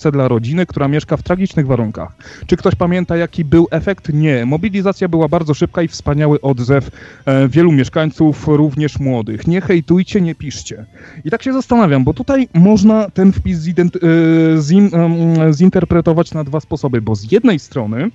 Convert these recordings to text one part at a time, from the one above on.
miejsce dla rodziny, która mieszka w tragicznych warunkach. Czy ktoś pamięta, jaki był efekt? Nie. Mobilizacja była bardzo szybka i wspaniały odzew wielu mieszkańców, również młodych. Nie hejtujcie, nie piszcie. I tak się zastanawiam, bo tutaj można ten wpis zinterpretować na dwa sposoby, bo z jednej strony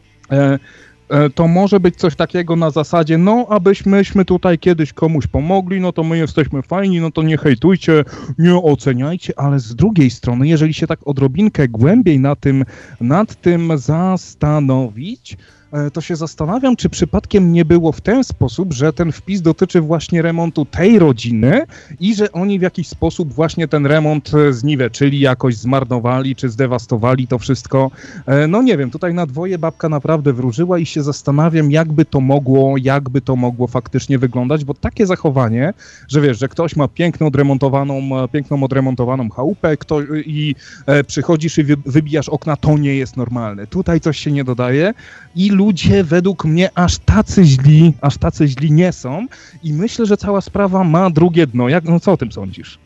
to może być coś takiego na zasadzie, no abyśmy tutaj kiedyś komuś pomogli, no to my jesteśmy fajni, no to nie hejtujcie, nie oceniajcie, ale z drugiej strony, jeżeli się tak odrobinkę głębiej nad tym zastanowić, to się zastanawiam, czy przypadkiem nie było w ten sposób, że ten wpis dotyczy właśnie remontu tej rodziny i że oni w jakiś sposób właśnie ten remont zniweczyli, jakoś zmarnowali, czy zdewastowali to wszystko. No nie wiem, tutaj na dwoje babka naprawdę wróżyła i się zastanawiam, jakby to mogło faktycznie wyglądać, bo takie zachowanie, że wiesz, że ktoś ma piękną odremontowaną chałupę i przychodzisz i wybijasz okna, to nie jest normalne. Tutaj coś się nie dodaje i ludzie według mnie aż tacy źli nie są i myślę, że cała sprawa ma drugie dno. Co o tym sądzisz?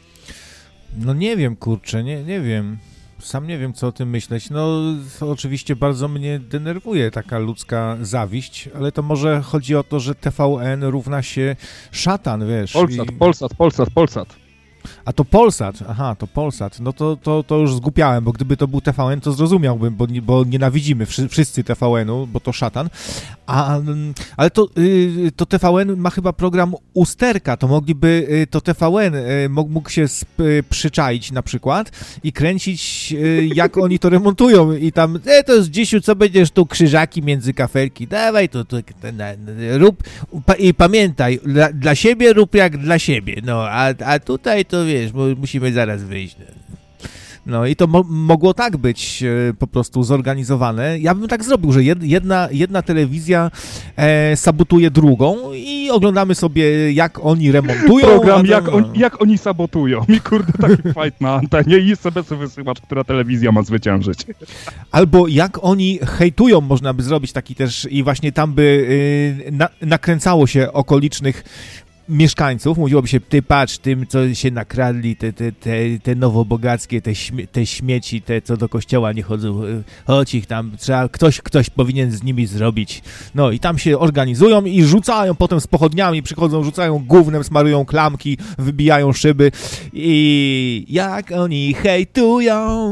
No nie wiem, kurczę, nie wiem. Sam nie wiem, co o tym myśleć. No, to oczywiście bardzo mnie denerwuje taka ludzka zawiść, ale to może chodzi o to, że TVN równa się szatan, wiesz. Polsat. A to Polsat, aha, to Polsat, no to już zgłupiałem, bo gdyby to był TVN, to zrozumiałbym, bo nienawidzimy wszyscy TVN-u, bo to szatan, ale to TVN ma chyba program Usterka, to mogliby, to TVN mógł się przyczaić na przykład i kręcić, jak oni to remontują i tam, to jest Dzisiu, co będziesz tu krzyżaki między kafelki, dawaj to rób i pamiętaj, dla siebie rób jak dla siebie, no, a tutaj to wiesz, bo musimy zaraz wyjść. No i to mogło tak być po prostu zorganizowane. Ja bym tak zrobił, że jedna telewizja sabotuje drugą i oglądamy sobie, jak oni remontują. Program, jak oni sabotują. Mi kurde taki fight na antenie i SMS wysyłacz, która telewizja ma zwyciężyć. Albo jak oni hejtują, można by zrobić taki też i właśnie tam by nakręcało się okolicznych mieszkańców, mówiłoby się, ty patrz, tym, co się nakradli, te nowobogackie, te śmieci, te, co do kościoła nie chodzą, chodź ich tam, trzeba, ktoś powinien z nimi zrobić. No i tam się organizują i rzucają potem z pochodniami, przychodzą, rzucają gównem, smarują klamki, wybijają szyby i jak oni hejtują,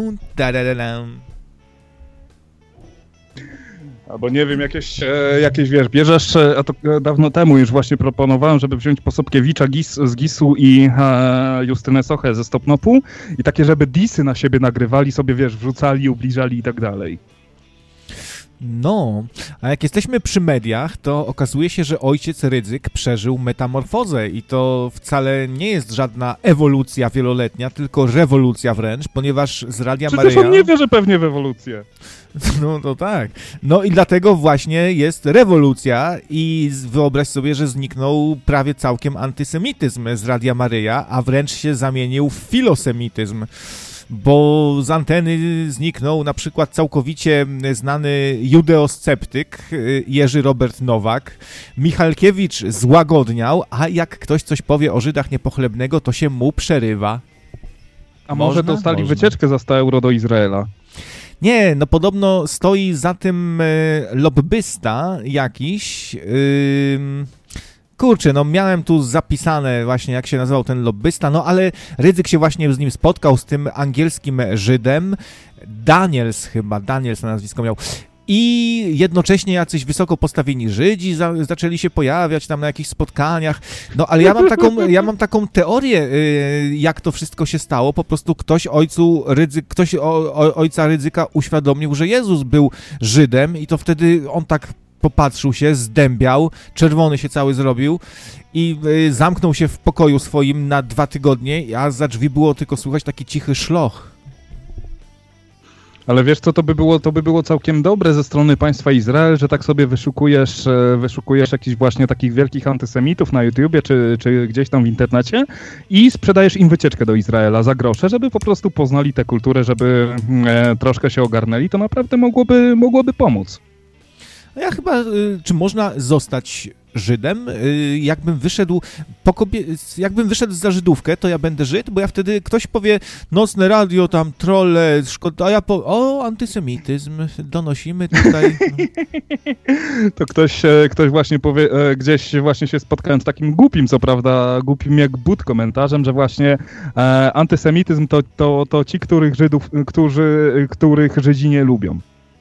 Albo nie wiem, jakieś wiesz, bierzesz, a to dawno temu już właśnie proponowałem, żeby wziąć Posobkiewicza z GIS-u i Justynę Sochę ze Stopnopu i takie, żeby disy na siebie nagrywali, sobie wiesz, wrzucali, ubliżali i tak dalej. No, a jak jesteśmy przy mediach, to okazuje się, że ojciec Rydzyk przeżył metamorfozę i to wcale nie jest żadna ewolucja wieloletnia, tylko rewolucja wręcz, ponieważ z Radia Maryja... Przecież on nie wierzy pewnie w ewolucję. No to tak. No i dlatego właśnie jest rewolucja i wyobraź sobie, że zniknął prawie całkiem antysemityzm z Radia Maryja, a wręcz się zamienił w filosemityzm. Bo z anteny zniknął na przykład całkowicie znany judeosceptyk Jerzy Robert Nowak. Michalkiewicz złagodniał, a jak ktoś coś powie o Żydach niepochlebnego, to się mu przerywa. A może dostali wycieczkę za 100 euro do Izraela? Nie, no podobno stoi za tym lobbysta jakiś... Kurczę, no miałem tu zapisane właśnie, jak się nazywał ten lobbysta, no ale Rydzyk się właśnie z nim spotkał, z tym angielskim Żydem. Daniels na nazwisko miał. I jednocześnie jacyś wysoko postawieni Żydzi zaczęli się pojawiać tam na jakichś spotkaniach. No ale ja mam taką teorię, jak to wszystko się stało. Po prostu ktoś ojca Rydzyka uświadomił, że Jezus był Żydem i to wtedy on tak popatrzył się, zdębiał, czerwony się cały zrobił i zamknął się w pokoju swoim na 2 tygodnie, a za drzwi było tylko słychać taki cichy szloch. Ale wiesz co, to by było całkiem dobre ze strony państwa Izrael, że tak sobie wyszukujesz jakichś właśnie takich wielkich antysemitów na YouTubie czy gdzieś tam w internecie i sprzedajesz im wycieczkę do Izraela za grosze, żeby po prostu poznali tę kulturę, żeby troszkę się ogarnęli, to naprawdę mogłoby pomóc. Ja chyba, czy można zostać Żydem. Jakbym wyszedł jakbym wyszedł za Żydówkę, to ja będę Żyd, bo ja wtedy ktoś powie nocne radio, tam trolle, szkoda, a ja antysemityzm, donosimy tutaj. To ktoś właśnie powie, gdzieś właśnie się spotkałem z takim głupim, co prawda, głupim jak but komentarzem, że właśnie antysemityzm to ci, których Żydzi nie lubią.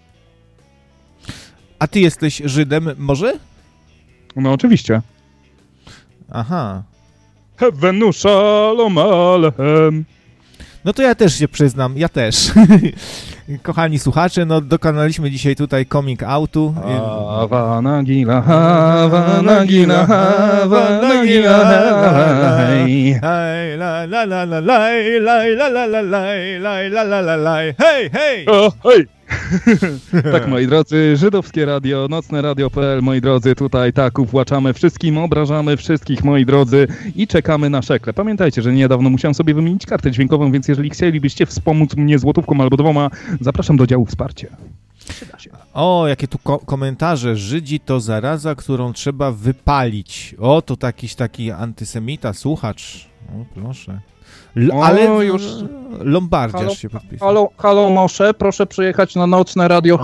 A ty jesteś Żydem może? No oczywiście. Aha. Hevenu shalom alechem. No to ja też się przyznam, ja też. Kochani słuchacze, no dokonaliśmy dzisiaj tutaj coming outu. Hava nagila, hava nagila, hava nagila, hej. Hej, la la la la la la la la la la la la la hej, hej! O, hej! Tak, moi drodzy, żydowskie radio, nocne radio.pl, moi drodzy, tutaj tak uwłaczamy wszystkim, obrażamy wszystkich, moi drodzy, i czekamy na szekle. Pamiętajcie, że niedawno musiałem sobie wymienić kartę dźwiękową, więc jeżeli chcielibyście wspomóc mnie złotówką albo 2, zapraszam do działu wsparcie. Przyda się. O, jakie tu komentarze. Żydzi to zaraza, którą trzeba wypalić. O, to taki antysemita, słuchacz. O, proszę. Ale już Lombardziarz się podpisał. Halo Mosze, proszę przyjechać na nocne radio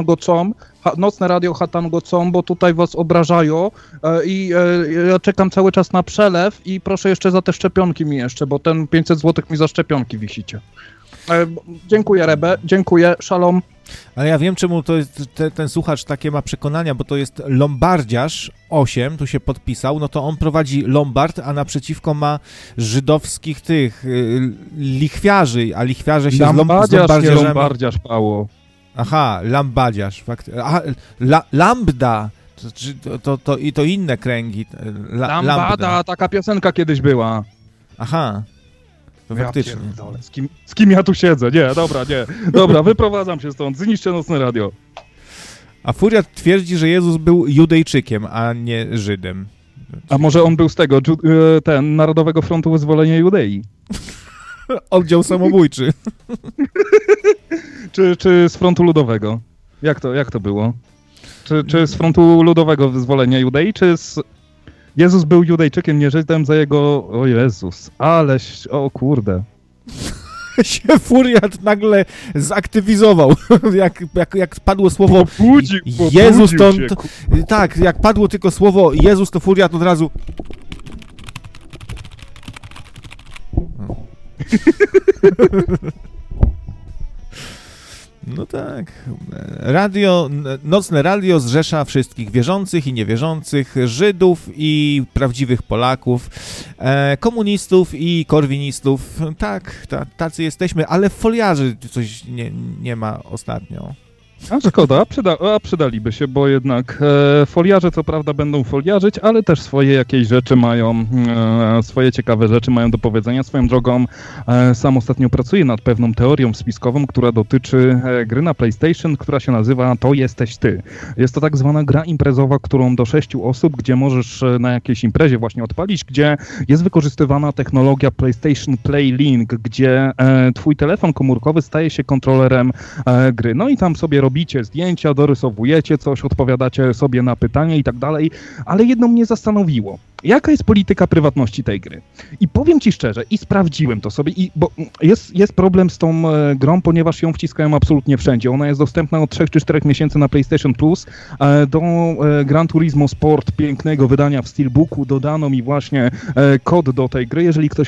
Hatangocom, bo tutaj was obrażają i ja czekam cały czas na przelew i proszę jeszcze za te szczepionki mi jeszcze, bo ten 500 zł mi za szczepionki wisicie. Dziękuję Rebe, dziękuję, szalom. Ale ja wiem, czemu to jest, ten słuchacz takie ma przekonania, bo to jest Lombardziarz 8, tu się podpisał, no to on prowadzi Lombard, a naprzeciwko ma żydowskich tych lichwiarzy, a lichwiarze się z Lombardziarzem... Lombardziarz, Pało. Aha, Lambadziarz, Lambda, to inne kręgi. Lambada, taka piosenka kiedyś była. Aha. To faktycznie. Z kim ja tu siedzę? Nie, dobra, wyprowadzam się stąd, zniszczę nocne radio. A Furiat twierdzi, że Jezus był Judejczykiem, a nie Żydem. A może on był z tego, Narodowego Frontu Wyzwolenia Judei? Oddział samobójczy. czy z Frontu Ludowego? Jak to było? Czy z Frontu Ludowego Wyzwolenia Judei, czy z... Jezus był Judejczykiem, nie Żydem za jego... O Jezus, o kurde. Się Furiat nagle zaktywizował. jak padło słowo Jezus, to tak, jak padło tylko słowo Jezus, to Furiat od razu... No tak. Nocne radio zrzesza wszystkich wierzących i niewierzących, Żydów i prawdziwych Polaków, komunistów i korwinistów. Tak, tacy jesteśmy, ale foliarzy coś nie ma ostatnio. A szkoda, przydaliby się, bo jednak foliarze co prawda będą foliarzyć, ale też swoje jakieś rzeczy mają, swoje ciekawe rzeczy mają do powiedzenia. Swoją drogą sam ostatnio pracuję nad pewną teorią spiskową, która dotyczy gry na PlayStation, która się nazywa To jesteś ty. Jest to tak zwana gra imprezowa, którą do 6 osób, gdzie możesz na jakiejś imprezie właśnie odpalić, gdzie jest wykorzystywana technologia PlayStation Play Link, gdzie twój telefon komórkowy staje się kontrolerem gry. No i tam sobie robicie zdjęcia, dorysowujecie coś, odpowiadacie sobie na pytania i tak dalej, ale jedno mnie zastanowiło. Jaka jest polityka prywatności tej gry? I powiem ci szczerze, i sprawdziłem to sobie, bo jest problem z tą grą, ponieważ ją wciskają absolutnie wszędzie. Ona jest dostępna od 3 czy 4 miesięcy na PlayStation Plus. Do Gran Turismo Sport, pięknego wydania w Steelbooku, dodano mi właśnie kod do tej gry. Jeżeli ktoś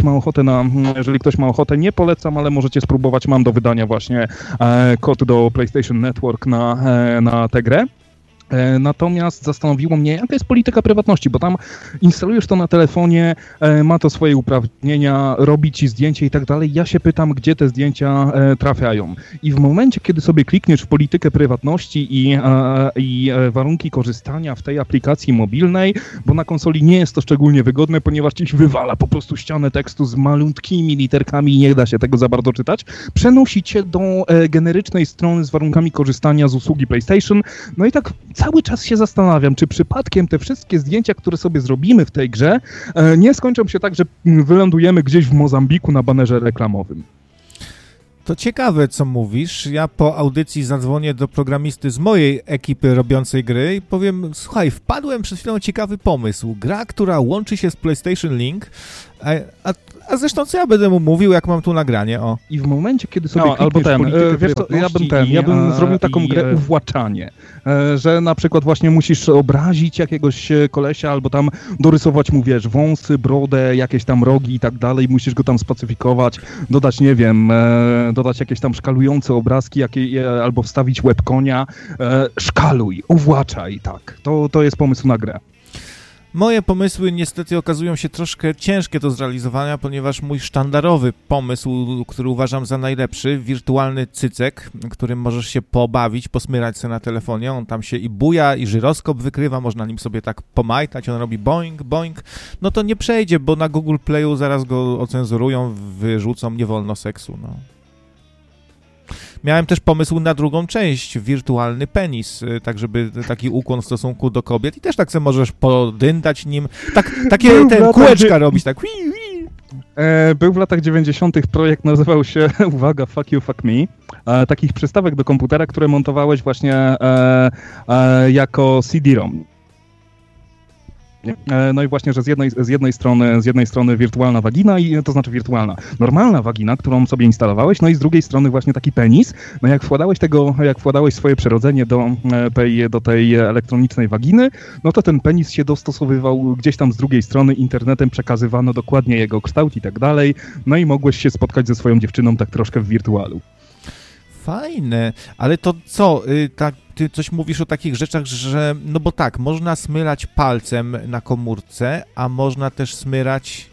ma ochotę, nie polecam, ale możecie spróbować. Mam do wydania właśnie kod do PlayStation Network na tę grę. Natomiast zastanowiło mnie, jaka jest polityka prywatności, bo tam instalujesz to na telefonie, ma to swoje uprawnienia, robi ci zdjęcie i tak dalej. Ja się pytam, gdzie te zdjęcia trafiają. I w momencie, kiedy sobie klikniesz w politykę prywatności i warunki korzystania w tej aplikacji mobilnej, bo na konsoli nie jest to szczególnie wygodne, ponieważ ci wywala po prostu ścianę tekstu z malutkimi literkami i nie da się tego za bardzo czytać, przenosi cię do generycznej strony z warunkami korzystania z usługi PlayStation. No i tak cały czas się zastanawiam, czy przypadkiem te wszystkie zdjęcia, które sobie zrobimy w tej grze, nie skończą się tak, że wylądujemy gdzieś w Mozambiku na banerze reklamowym. To ciekawe, co mówisz. Ja po audycji zadzwonię do programisty z mojej ekipy robiącej gry i powiem, słuchaj, wpadłem przed chwilą ciekawy pomysł. Gra, która łączy się z PlayStation Link, a zresztą co ja będę mu mówił, jak mam tu nagranie, o. I w momencie, kiedy sobie albo wiesz co, ja bym zrobił taką grę uwłaczanie, że na przykład właśnie musisz obrazić jakiegoś kolesia, albo tam dorysować mu, wiesz, wąsy, brodę, jakieś tam rogi i tak dalej, musisz go tam spacyfikować, dodać, nie wiem, dodać jakieś tam szkalujące obrazki, albo wstawić łeb konia, szkaluj, uwłaczaj, tak, to jest pomysł na grę. Moje pomysły niestety okazują się troszkę ciężkie do zrealizowania, ponieważ mój sztandarowy pomysł, który uważam za najlepszy, wirtualny cycek, którym możesz się pobawić, posmyrać sobie na telefonie, on tam się i buja, i żyroskop wykrywa, można nim sobie tak pomajtać, on robi boing, boing, no to nie przejdzie, bo na Google Playu zaraz go ocenzurują, wyrzucą, nie wolno seksu, no. Miałem też pomysł na drugą część, wirtualny penis, tak żeby taki ukłon w stosunku do kobiet i też tak sobie możesz podyndać nim, takie kółeczka robić, tak. Był w latach 90. projekt, nazywał się, uwaga, Fuck You, Fuck Me, takich przystawek do komputera, które montowałeś właśnie jako CD-ROM. No i właśnie, że z jednej strony wirtualna wagina, to znaczy normalna wagina, którą sobie instalowałeś, no i z drugiej strony właśnie taki penis. No jak wkładałeś swoje przyrodzenie do tej elektronicznej waginy, no to ten penis się dostosowywał gdzieś tam z drugiej strony, internetem przekazywano dokładnie jego kształt i tak dalej, no i mogłeś się spotkać ze swoją dziewczyną tak troszkę w wirtualu. Fajne, ale to co, ty coś mówisz o takich rzeczach, że, no bo tak, można smyrać palcem na komórce, a można też smyrać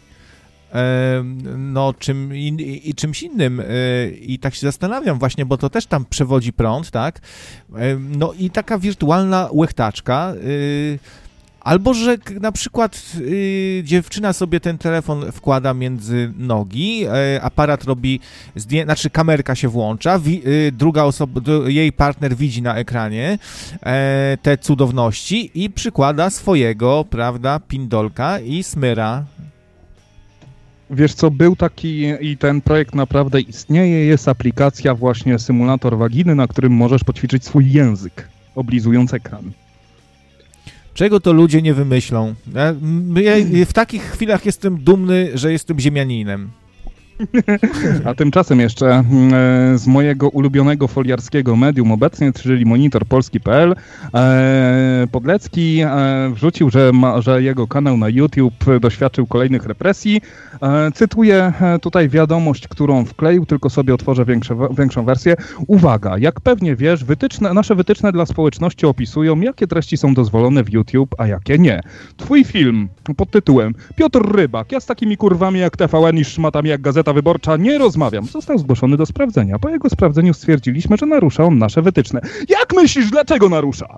czymś innym i tak się zastanawiam właśnie, bo to też tam przewodzi prąd, tak, no i taka wirtualna łechtaczka, albo, że na przykład dziewczyna sobie ten telefon wkłada między nogi, aparat robi zdjęcie, kamerka się włącza, druga osoba, jej partner widzi na ekranie te cudowności i przykłada swojego, prawda, pindolka i smyra. Wiesz co, był taki i ten projekt naprawdę istnieje, jest aplikacja właśnie symulator waginy, na którym możesz poćwiczyć swój język, oblizując ekran. Czego to ludzie nie wymyślą? Ja w takich chwilach jestem dumny, że jestem ziemianinem. A tymczasem jeszcze z mojego ulubionego foliarskiego medium obecnie, czyli monitorpolski.pl, Podlecki wrzucił, że jego kanał na YouTube doświadczył kolejnych represji. Cytuję tutaj wiadomość, którą wkleił, tylko sobie otworzę większą wersję. Uwaga, jak pewnie wiesz, nasze wytyczne dla społeczności opisują, jakie treści są dozwolone w YouTube, a jakie nie. Twój film pod tytułem Piotr Rybak, ja z takimi kurwami jak TVN i szmatami jak Gazeta Wyborcza nie rozmawiam. Został zgłoszony do sprawdzenia. Po jego sprawdzeniu stwierdziliśmy, że narusza on nasze wytyczne. Jak myślisz, dlaczego narusza?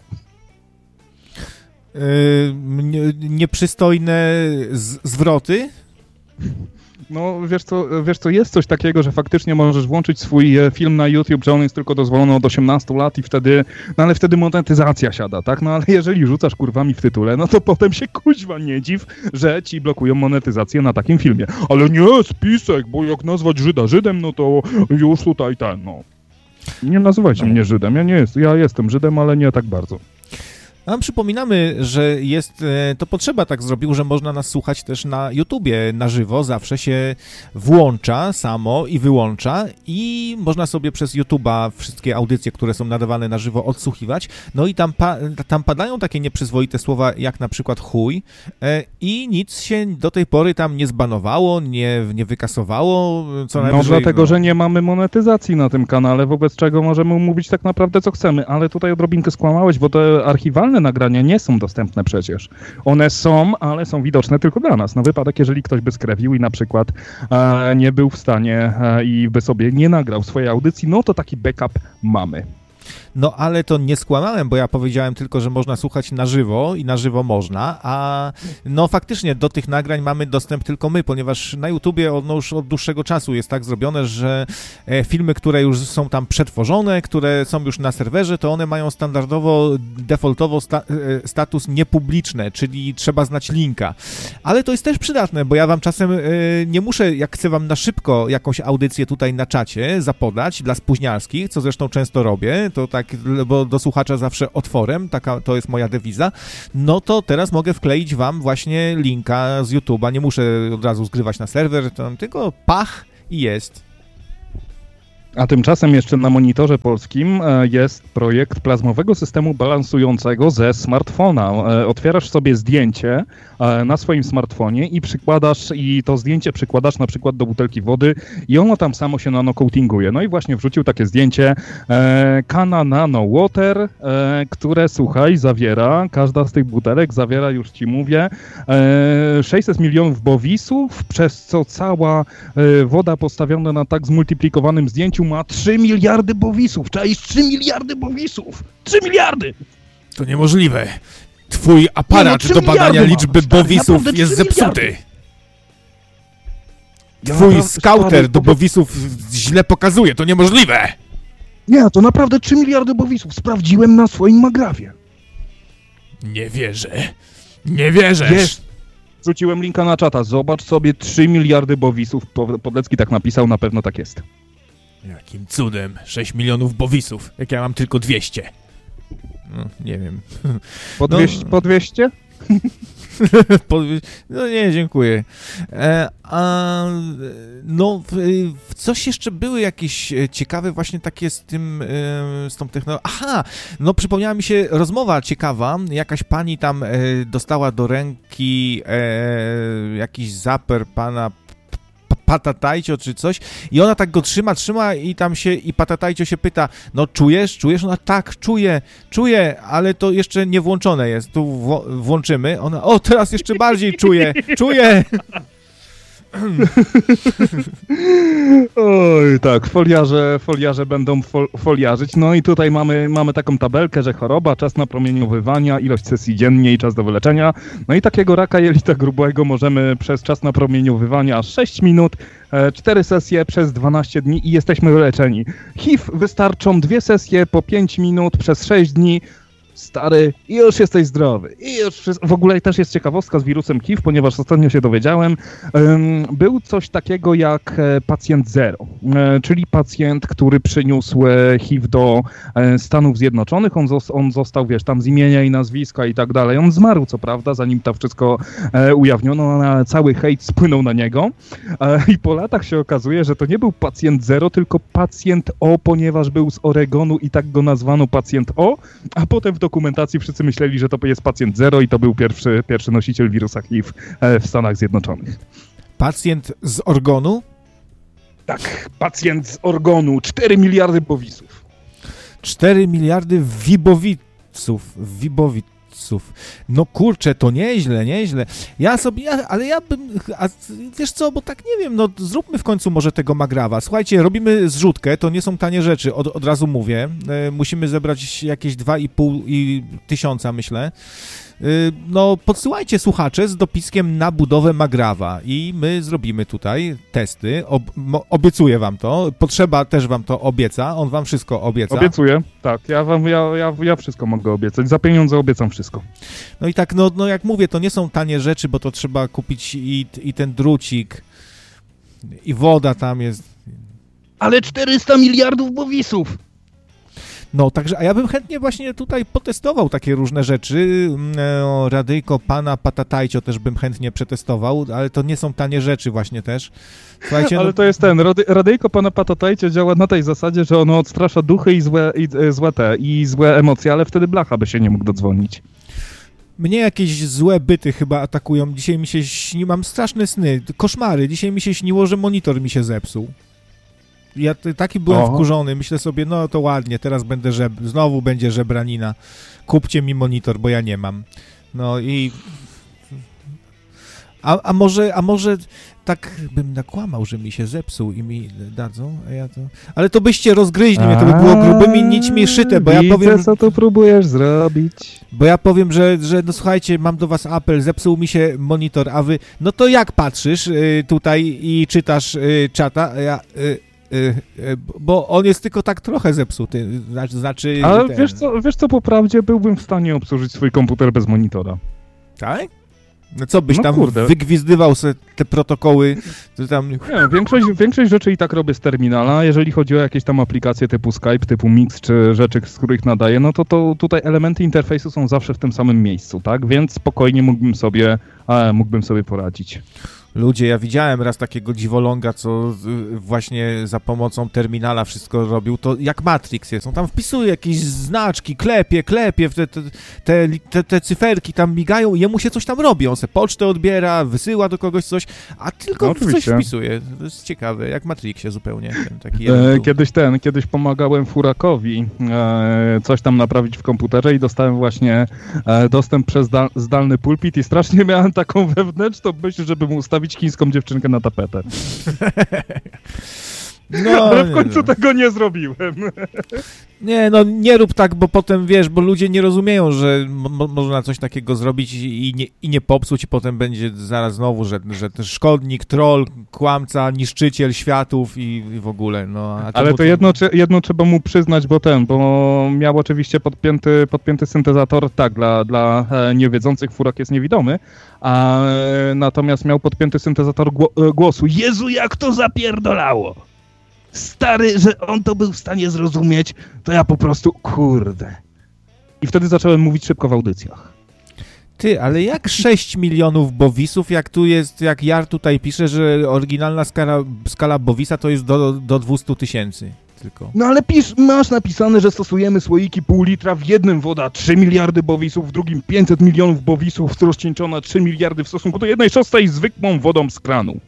Nieprzystojne zwroty? No, wiesz co, jest coś takiego, że faktycznie możesz włączyć swój film na YouTube, że on jest tylko dozwolony od 18 lat i wtedy, no ale wtedy monetyzacja siada, tak? No ale jeżeli rzucasz kurwami w tytule, no to potem się kuźwa nie dziw, że ci blokują monetyzację na takim filmie. Ale nie, spisek, bo jak nazwać Żyda Żydem, no to już tutaj no. Nie nazywajcie mnie Żydem, ja jestem Żydem, ale nie tak bardzo. A przypominamy, że to Potrzeba tak zrobił, że można nas słuchać też na YouTubie na żywo, zawsze się włącza samo i wyłącza i można sobie przez YouTuba wszystkie audycje, które są nadawane na żywo, odsłuchiwać. No i tam padają takie nieprzyzwoite słowa jak na przykład chuj i nic się do tej pory tam nie zbanowało, nie wykasowało. Co najwyżej, no dlatego, że nie mamy monetyzacji na tym kanale, wobec czego możemy mówić tak naprawdę co chcemy, ale tutaj odrobinkę skłamałeś, bo te archiwalne nagrania nie są dostępne przecież. One są, ale są widoczne tylko dla nas. Na wypadek, jeżeli ktoś by skrewił i na przykład nie był w stanie i by sobie nie nagrał swojej audycji, no to taki backup mamy. No ale to nie skłamałem, bo ja powiedziałem tylko, że można słuchać na żywo i na żywo można, a no faktycznie do tych nagrań mamy dostęp tylko my, ponieważ na YouTubie już od dłuższego czasu jest tak zrobione, że filmy, które już są tam przetworzone, które są już na serwerze, to one mają standardowo, defaultowo status niepubliczne, czyli trzeba znać linka. Ale to jest też przydatne, bo ja wam czasem nie muszę, jak chcę wam na szybko jakąś audycję tutaj na czacie zapodać dla spóźnialskich, co zresztą często robię, to tak, bo do słuchacza zawsze otworem, taka to jest moja dewiza, no to teraz mogę wkleić wam właśnie linka z YouTube'a, nie muszę od razu zgrywać na serwer, tylko pach i jest. A tymczasem jeszcze na monitorze polskim jest projekt plazmowego systemu balansującego ze smartfona. Otwierasz sobie zdjęcie na swoim smartfonie i to zdjęcie przykładasz na przykład do butelki wody i ono tam samo się nanocoatinguje. No i właśnie wrzucił takie zdjęcie Kana Nano Water, które, słuchaj, każda z tych butelek zawiera, już ci mówię, 600 milionów bowisów, przez co cała woda postawiona na tak zmultiplikowanym zdjęciu ma 3 miliardy bowisów. Czaisz, 3 miliardy bowisów! 3 miliardy! To niemożliwe. Twój aparat do badania liczby bowisów jest zepsuty. Twój skauter do bowisów źle pokazuje. To niemożliwe. Nie, to naprawdę 3 miliardy bowisów. Sprawdziłem na swoim Magrawie. Nie wierzę. Nie wierzesz. Wiesz, rzuciłem linka na czata. Zobacz sobie 3 miliardy bowisów. Podlecki tak napisał, na pewno tak jest. Jakim cudem? 6 milionów bowisów. Jak ja mam tylko 200. No, nie wiem. Po 200? No nie, dziękuję. Coś jeszcze były jakieś ciekawe właśnie takie z tą technologią. Aha, no przypomniała mi się rozmowa ciekawa. Jakaś pani tam dostała do ręki jakiś zaper pana Patatajcio czy coś i ona tak go trzyma i tam i Patatajcio się pyta, no czujesz? Ona tak, czuję, ale to jeszcze nie włączone jest, tu włączymy, ona, o teraz jeszcze bardziej czuję. Oj, tak, foliarze będą foliarzyć. No i tutaj mamy taką tabelkę, że choroba, czas napromieniowywania, ilość sesji dziennie i czas do wyleczenia. No i takiego raka jelita grubego możemy przez czas napromieniowywania 6 minut, 4 sesje przez 12 dni i jesteśmy wyleczeni. HIV wystarczą 2 sesje po 5 minut przez 6 dni. Stary, i już jesteś zdrowy. W ogóle też jest ciekawostka z wirusem HIV, ponieważ ostatnio się dowiedziałem. Był coś takiego jak pacjent zero, czyli pacjent, który przyniósł HIV do Stanów Zjednoczonych. On został, wiesz, tam z imienia i nazwiska i tak dalej. On zmarł, co prawda, zanim to wszystko ujawniono, ale cały hejt spłynął na niego. I po latach się okazuje, że to nie był pacjent zero, tylko pacjent O, ponieważ był z Oregonu i tak go nazwano pacjent O, a potem w dokumentacji wszyscy myśleli, że to jest pacjent zero i to był pierwszy nosiciel wirusa HIV w Stanach Zjednoczonych. Pacjent z Oregonu? Tak, pacjent z Oregonu. 4 miliardy bowisów. 4 miliardy wibowiców. No kurczę, to nieźle. Ale ja bym, wiesz co, bo tak nie wiem, no zróbmy w końcu może tego Magrawa. Słuchajcie, robimy zrzutkę, to nie są tanie rzeczy, od razu mówię. Musimy zebrać jakieś 2,5 tysiąca, myślę. No podsyłajcie słuchacze z dopiskiem na budowę Magrawa i my zrobimy tutaj testy. Obiecuję wam to. Potrzeba też wam to obieca. On wam wszystko obieca. Obiecuję, tak. Ja wszystko mogę obiecać. Za pieniądze obiecam wszystko. No i tak, no jak mówię, to nie są tanie rzeczy, bo to trzeba kupić i ten drucik i woda tam jest. Ale 400 miliardów bowisów! No, także, a ja bym chętnie właśnie tutaj potestował takie różne rzeczy. Radyjko pana Patatajcio też bym chętnie przetestował, ale to nie są tanie rzeczy właśnie też. Słuchajcie, ale to jest radyjko pana Patatajcio działa na tej zasadzie, że ono odstrasza duchy i złe emocje, ale wtedy blacha by się nie mógł dodzwonić. Mnie jakieś złe byty chyba atakują. Dzisiaj mi się mam straszne sny, koszmary. Dzisiaj mi się śniło, że monitor mi się zepsuł. Ja taki byłem wkurzony, myślę sobie, no to ładnie, teraz znowu będzie żebranina. Kupcie mi monitor, bo ja nie mam. No i... A może tak bym nakłamał, że mi się zepsuł i mi dadzą, a ja to... Ale to byście rozgryźli mnie, to by było grubymi nićmi szyte, bo ja powiem... co tu próbujesz zrobić. Bo ja powiem, że no słuchajcie, mam do was apel, zepsuł mi się monitor, a wy... No to jak patrzysz tutaj i czytasz czata, a ja... bo on jest tylko tak trochę zepsuty, znaczy... Ale wiesz co, po prawdzie byłbym w stanie obsłużyć swój komputer bez monitora. Tak? No co, byś tam wygwizdywał sobie te protokoły? Tam... Nie, większość rzeczy i tak robię z terminala. Jeżeli chodzi o jakieś tam aplikacje typu Skype, typu Mix, czy rzeczy, z których nadaję, no to tutaj elementy interfejsu są zawsze w tym samym miejscu, tak? Więc spokojnie mógłbym sobie poradzić. Ludzie, ja widziałem raz takiego dziwoląga, co właśnie za pomocą terminala wszystko robił, to jak Matrix jest, on tam wpisuje jakieś znaczki, klepie, te cyferki tam migają i jemu się coś tam robi, on se pocztę odbiera, wysyła do kogoś coś, a tylko coś wpisuje. To jest ciekawe, jak w Matrixie zupełnie. Taki Kiedyś pomagałem furakowi coś tam naprawić w komputerze i dostałem właśnie dostęp przez zdalny pulpit i strasznie miałem taką wewnętrzną myśl, żeby mu ustawić chińską dziewczynkę na tapetę. No, ale w końcu tego nie zrobiłem. Nie, no nie rób tak, bo potem wiesz, bo ludzie nie rozumieją, że można coś takiego zrobić i nie popsuć i potem będzie zaraz znowu, że ten szkodnik, troll, kłamca, niszczyciel światów i w ogóle. No, ale to jedno trzeba mu przyznać, bo miał oczywiście podpięty syntezator, tak, dla niewiedzących furak jest niewidomy, natomiast miał podpięty syntezator głosu. Jezu, jak to zapierdolało! Stary, że on to był w stanie zrozumieć, to ja po prostu, kurde. I wtedy zacząłem mówić szybko w audycjach. Ty, ale jak 6 milionów bowisów, jak Jar tutaj pisze, że oryginalna skala bowisa to jest do 200 000 tylko. No ale masz napisane, że stosujemy słoiki pół litra, w jednym woda 3 miliardy bowisów, w drugim 500 milionów bowisów, rozcieńczona 3 miliardy w stosunku do 1/6 zwykłą wodą z kranu.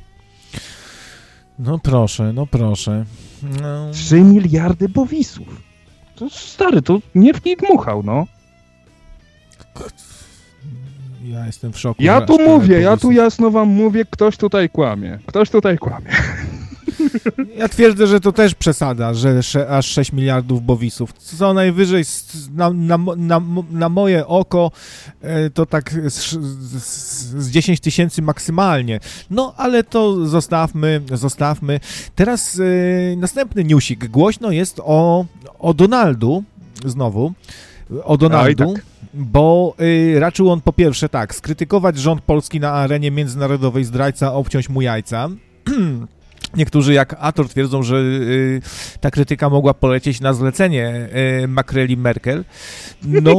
No proszę. No. 3 miliardy bowisów. To stary, to nie w nich dmuchał, no. Ja jestem w szoku. Ja tu jasno wam mówię, ktoś tutaj kłamie. Ja twierdzę, że to też przesada, że aż 6 miliardów bowisów. Co najwyżej na moje oko to tak z 10 000 maksymalnie. No, ale to zostawmy. Teraz następny newsik. Głośno jest o Donaldu, znowu. O Donaldu. Tak. Bo raczył on po pierwsze skrytykować rząd polski na arenie międzynarodowej, zdrajca, obciąć mu jajca. Niektórzy jak Ator twierdzą, że ta krytyka mogła polecieć na zlecenie Makreli Merkel. No,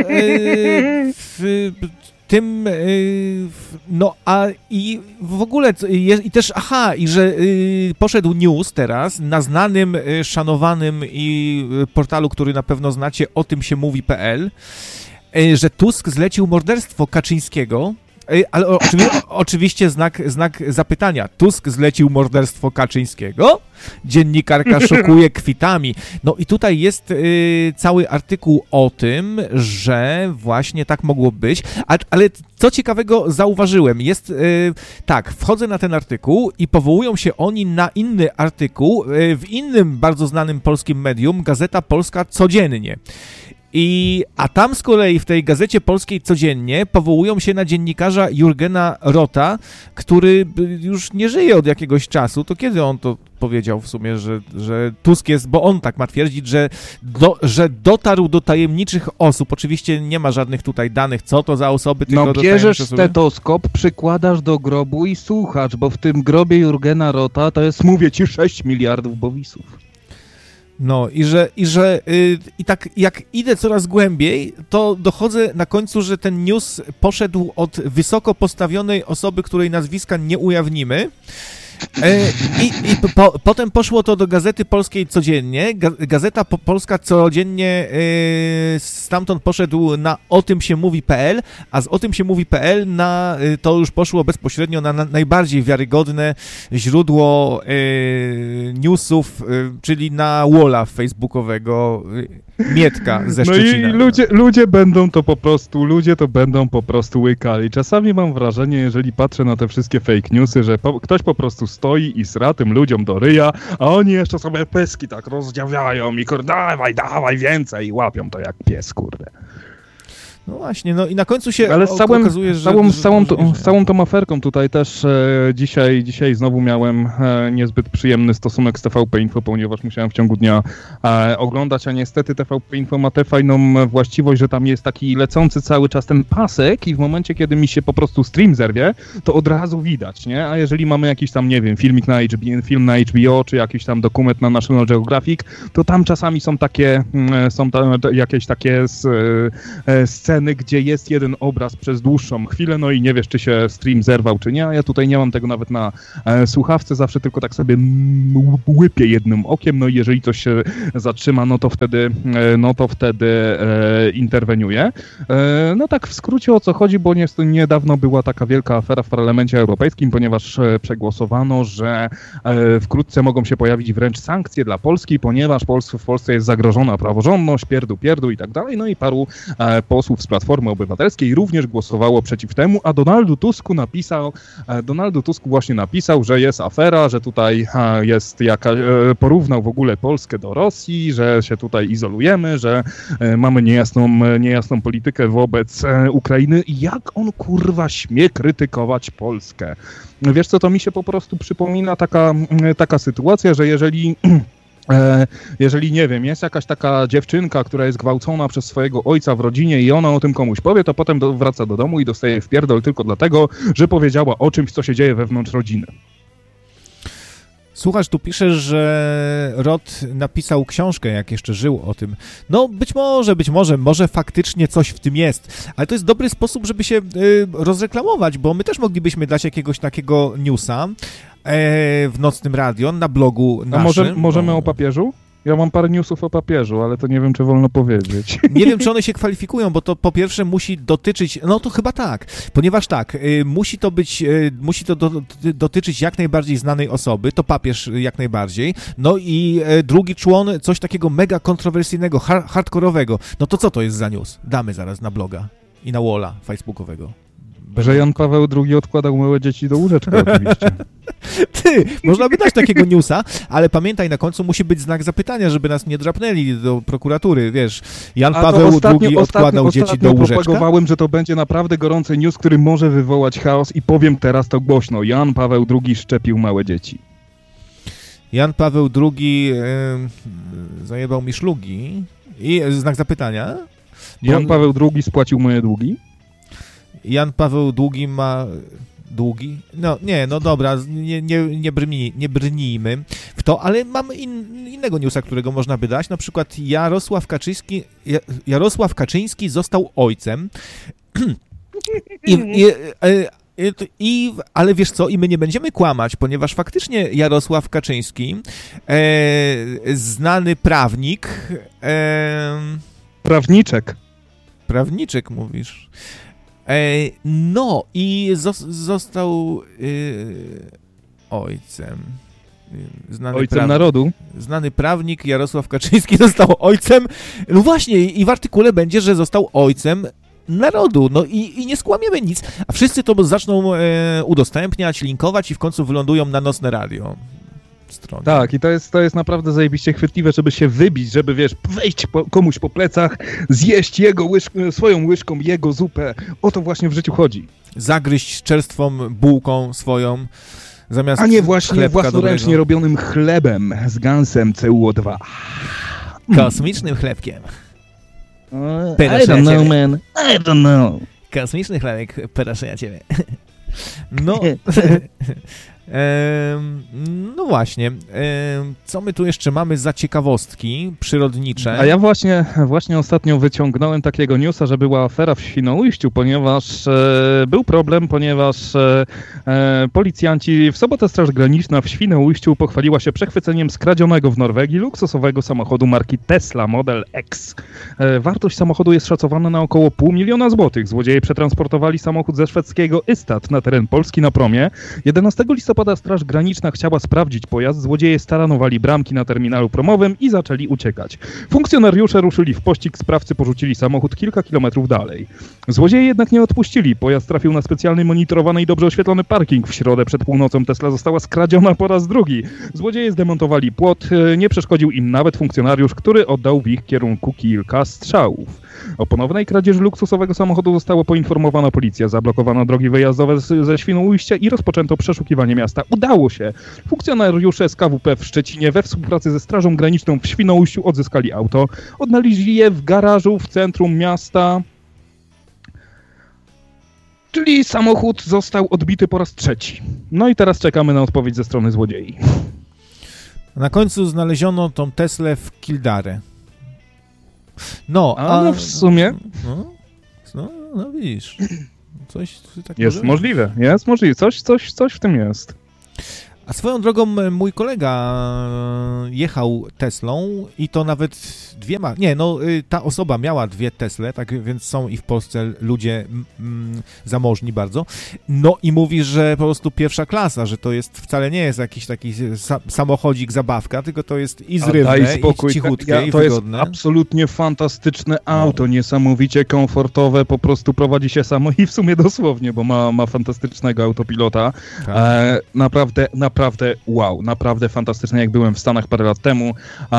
i w ogóle, i też, że poszedł news teraz na znanym, szanowanym portalu, który na pewno znacie, o tym się mówi.pl, że Tusk zlecił morderstwo Kaczyńskiego. Ale oczywiście znak zapytania. Tusk zlecił morderstwo Kaczyńskiego? Dziennikarka szokuje kwitami. No i tutaj jest cały artykuł o tym, że właśnie tak mogło być. Ale co ciekawego zauważyłem, jest wchodzę na ten artykuł i powołują się oni na inny artykuł w innym bardzo znanym polskim medium, Gazeta Polska Codziennie. A tam z kolei w tej Gazecie Polskiej Codziennie powołują się na dziennikarza Jurgena Rota, który już nie żyje od jakiegoś czasu. To kiedy on to powiedział w sumie, że Tusk jest, bo on tak ma twierdzić, że dotarł do tajemniczych osób. Oczywiście nie ma żadnych tutaj danych, co to za osoby. No bierzesz stetoskop, przykładasz do grobu i słuchasz, bo w tym grobie Jurgena Rota to jest, mówię ci, 6 miliardów bowisów. No i tak jak idę coraz głębiej, to dochodzę na końcu, że ten news poszedł od wysoko postawionej osoby, której nazwiska nie ujawnimy Potem poszło to do Gazety Polskiej codziennie. Gazeta Polska codziennie stamtąd poszedł na otymsiemówi.pl, a z otymsiemówi.pl to już poszło bezpośrednio na najbardziej wiarygodne źródło newsów, czyli na walla facebookowego Mietka ze Szczecina. No i ludzie to będą po prostu łykali. Czasami mam wrażenie, jeżeli patrzę na te wszystkie fake newsy, że ktoś po prostu stoi i sra tym ludziom do ryja, a oni jeszcze sobie pyski tak rozdziawiają i kurde, dawaj więcej i łapią to jak pies, kurde. No właśnie, no i na końcu się ale okazuje, że... z całą tą aferką tutaj też dzisiaj znowu miałem niezbyt przyjemny stosunek z TVP Info, ponieważ musiałem w ciągu dnia oglądać, a niestety TVP Info ma tę fajną właściwość, że tam jest taki lecący cały czas ten pasek i w momencie, kiedy mi się po prostu stream zerwie, to od razu widać, nie? A jeżeli mamy jakiś tam, nie wiem, film na HBO, czy jakiś tam dokument na National Geographic, to tam czasami są jakieś takie sceny, gdzie jest jeden obraz przez dłuższą chwilę, no i nie wiesz, czy się stream zerwał, czy nie, a ja tutaj nie mam tego nawet na słuchawce, zawsze tylko tak sobie łypię jednym okiem, no i jeżeli coś się zatrzyma, no to wtedy interweniuję. No tak w skrócie o co chodzi, bo niedawno była taka wielka afera w Parlamencie Europejskim, ponieważ przegłosowano, że wkrótce mogą się pojawić wręcz sankcje dla Polski, ponieważ w Polsce jest zagrożona praworządność, pierdu i tak dalej, no i paru posłów z Platformy Obywatelskiej również głosowało przeciw temu, a Donaldu Tusk właśnie napisał, że jest afera, że tutaj jest porównał w ogóle Polskę do Rosji, że się tutaj izolujemy, że mamy niejasną politykę wobec Ukrainy. Jak on kurwa śmie krytykować Polskę? Wiesz co, to mi się po prostu przypomina taka sytuacja, że jeżeli, nie wiem, jest jakaś taka dziewczynka, która jest gwałcona przez swojego ojca w rodzinie i ona o tym komuś powie, to potem wraca do domu i dostaje wpierdol tylko dlatego, że powiedziała o czymś, co się dzieje wewnątrz rodziny. Słuchacz, tu piszesz, że Rod napisał książkę, jak jeszcze żył o tym. No być może faktycznie coś w tym jest, ale to jest dobry sposób, żeby się rozreklamować, bo my też moglibyśmy dać jakiegoś takiego newsa w Nocnym Radio, na blogu naszym. A możemy o papieżu? Ja mam parę newsów o papieżu, ale to nie wiem, czy wolno powiedzieć. Nie wiem, czy one się kwalifikują, bo to po pierwsze musi dotyczyć, no to chyba tak, ponieważ tak, musi to dotyczyć jak najbardziej znanej osoby, to papież jak najbardziej, no i drugi człon, coś takiego mega kontrowersyjnego, hardkorowego. No to co to jest za news? Damy zaraz na bloga i na walla facebookowego. Że Jan Paweł II odkładał małe dzieci do łóżeczka oczywiście. Można by dać takiego newsa, ale pamiętaj, na końcu musi być znak zapytania, żeby nas nie drapnęli do prokuratury, wiesz. Jan Paweł II odkładał dzieci do łóżeczka. Propagowałem, że to będzie naprawdę gorący news, który może wywołać chaos i powiem teraz to głośno. Jan Paweł II szczepił małe dzieci. Jan Paweł II zajebał mi szlugi. I znak zapytania? Jan Paweł II spłacił moje długi? Jan Paweł II ma długi? No nie, no dobra, nie brnijmy w to, ale mamy innego newsa, którego można by dać. Na przykład Jarosław Kaczyński został ojcem ale wiesz co, i my nie będziemy kłamać, ponieważ faktycznie Jarosław Kaczyński, znany prawnik... Prawniczek mówisz. No i został ojcem. Ojcem narodu. Znany prawnik Jarosław Kaczyński został ojcem. No właśnie, i w artykule będzie, że został ojcem narodu. No i nie skłamiemy nic. A wszyscy to zaczną udostępniać, linkować i w końcu wylądują na Nocne Radio. Stronie. Tak, i to jest naprawdę zajebiście chwytliwe, żeby się wybić, żeby, wiesz, wejść komuś po plecach, zjeść swoją łyżką jego zupę. O to właśnie w życiu chodzi. Zagryźć czerstwą bułką swoją, zamiast a nie właśnie własnoręcznie robionym chlebem z gansem CO2. Kosmicznym chlebkiem. I don't know, man. I don't know. Kosmiczny chlebek, proszę ja ciebie. No, No właśnie, co my tu jeszcze mamy za ciekawostki przyrodnicze? A ja właśnie ostatnio wyciągnąłem takiego newsa, że była afera w Świnoujściu, ponieważ był problem, ponieważ policjanci, w sobotę Straż Graniczna w Świnoujściu pochwaliła się przechwyceniem skradzionego w Norwegii luksusowego samochodu marki Tesla Model X. Wartość samochodu jest szacowana na około 500 000 złotych. Złodzieje przetransportowali samochód ze szwedzkiego Ystad na teren Polski na promie. 11 listopada Straż Graniczna chciała sprawdzić pojazd, złodzieje staranowali bramki na terminalu promowym i zaczęli uciekać. Funkcjonariusze ruszyli w pościg, sprawcy porzucili samochód kilka kilometrów dalej. Złodzieje jednak nie odpuścili. Pojazd trafił na specjalny monitorowany i dobrze oświetlony parking. W środę przed północą Tesla została skradziona po raz drugi. Złodzieje zdemontowali płot, nie przeszkodził im nawet funkcjonariusz, który oddał w ich kierunku kilka strzałów. O ponownej kradzieży luksusowego samochodu została poinformowana policja. Zablokowano drogi wyjazdowe ze Świnoujścia i rozpoczęto przeszukiwanie miasta. Udało się! Funkcjonariusze z KWP w Szczecinie we współpracy ze Strażą Graniczną w Świnoujściu odzyskali auto. Odnaleźli je w garażu w centrum miasta. Czyli samochód został odbity po raz trzeci. No i teraz czekamy na odpowiedź ze strony złodziei. Na końcu znaleziono tą Teslę w Kildare. No w sumie... No widzisz, coś tak jest możliwe, coś w tym jest. A swoją drogą mój kolega jechał Teslą i to nawet ta osoba miała 2 Tesle, tak więc są i w Polsce ludzie zamożni bardzo. No i mówi, że po prostu pierwsza klasa, że to jest wcale nie jest jakiś taki samochodzik, zabawka, tylko to jest i zrywne, i cichutkie, i to wygodne. To jest absolutnie fantastyczne auto, niesamowicie komfortowe, po prostu prowadzi się samo i w sumie dosłownie, bo ma fantastycznego autopilota. Tak. Naprawdę wow, naprawdę fantastyczne. Jak byłem w Stanach parę lat temu,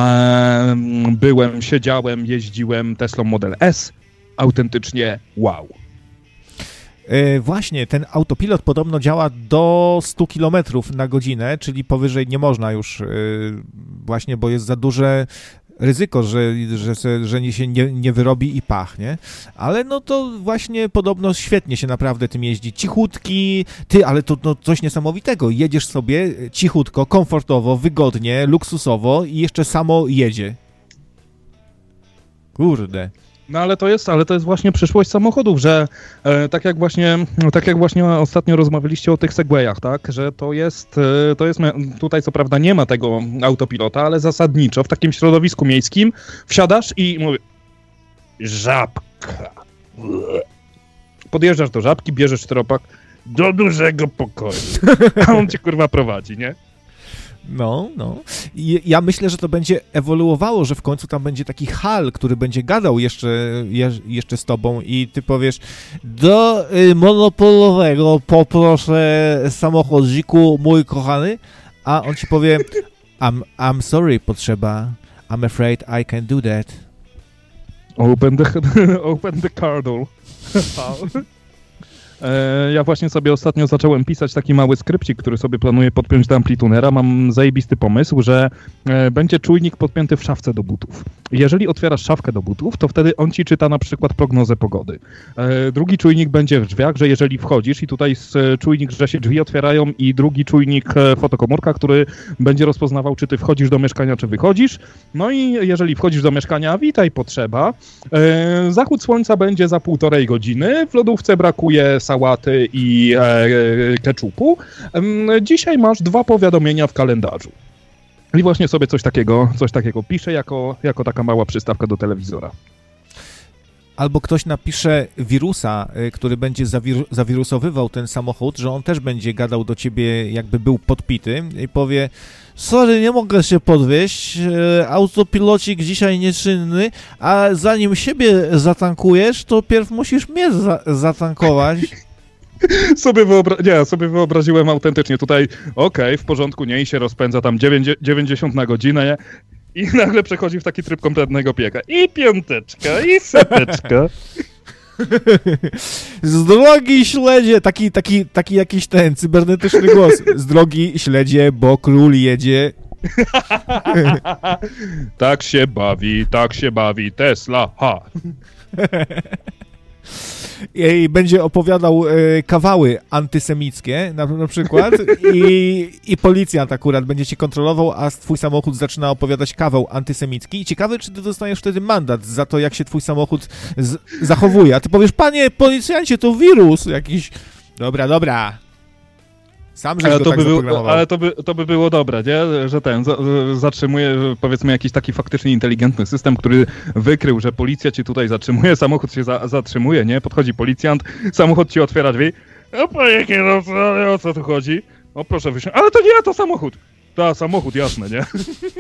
siedziałem, jeździłem Teslą Model S, autentycznie wow. Właśnie, ten autopilot podobno działa do 100 km na godzinę, czyli powyżej nie można już właśnie, bo jest za duże ryzyko, że się nie wyrobi i pachnie, ale no to właśnie podobno świetnie się naprawdę tym jeździ. Cichutki, ale to coś niesamowitego. Jedziesz sobie cichutko, komfortowo, wygodnie, luksusowo i jeszcze samo jedzie. Kurde. No ale to jest właśnie przyszłość samochodów, że tak jak właśnie ostatnio rozmawialiście o tych Segwayach, tak, że to jest tutaj co prawda nie ma tego autopilota, ale zasadniczo w takim środowisku miejskim wsiadasz i mówię żabka. Podjeżdżasz do żabki, bierzesz czteropak do dużego pokoju, a on cię kurwa prowadzi, nie? No. Ja myślę, że to będzie ewoluowało, że w końcu tam będzie taki hal, który będzie gadał jeszcze z tobą i ty powiesz do monopolowego poproszę samochodziku, mój kochany, a on ci powie I'm sorry, potrzeba. I'm afraid I can't do that. Open the car door. Ja właśnie sobie ostatnio zacząłem pisać taki mały skrypcik, który sobie planuję podpiąć do amplitunera. Mam zajebisty pomysł, że będzie czujnik podpięty w szafce do butów. Jeżeli otwierasz szafkę do butów, to wtedy on ci czyta na przykład prognozę pogody. Drugi czujnik będzie w drzwiach, że jeżeli wchodzisz i tutaj czujnik, że się drzwi otwierają i drugi czujnik fotokomórka, który będzie rozpoznawał, czy ty wchodzisz do mieszkania, czy wychodzisz. No i jeżeli wchodzisz do mieszkania, witaj, potrzeba. Zachód słońca będzie za 1,5 godziny. W lodówce brakuje sałaty i keczupu. Dzisiaj masz 2 powiadomienia w kalendarzu. I właśnie sobie coś takiego piszę jako taka mała przystawka do telewizora. Albo ktoś napisze wirusa, który będzie zawirusowywał ten samochód, że on też będzie gadał do ciebie, jakby był podpity i powie: sorry, nie mogę się podwieźć, autopilocik dzisiaj nieczynny, a zanim siebie zatankujesz, to pierw musisz mnie zatankować. sobie wyobraziłem autentycznie tutaj, w porządku, nie, i się rozpędza tam 90 na godzinę, nie? I nagle przechodzi w taki tryb kompletnego pieka. I 5, i 100. Z drogi śledzie, taki jakiś ten cybernetyczny głos. Z drogi śledzie, bo król jedzie. Tak się bawi Tesla, ha. i będzie opowiadał kawały antysemickie na przykład i policjant akurat będzie cię kontrolował, a twój samochód zaczyna opowiadać kawał antysemicki i ciekawe, czy ty dostaniesz wtedy mandat za to, jak się twój samochód zachowuje, a ty powiesz, panie policjancie, to wirus jakiś. Dobra. Sam żeś go tak zaprogramował. Ale to by było dobre, nie? Że zatrzymuje, powiedzmy, jakiś taki faktycznie inteligentny system, który wykrył, że policja ci tutaj zatrzymuje, samochód się zatrzymuje, nie? Podchodzi policjant, samochód ci otwiera drzwi. O panie kierowco, o co tu chodzi? O proszę wysiąść. Ale to nie ja, to samochód. Samochód, jasne, nie?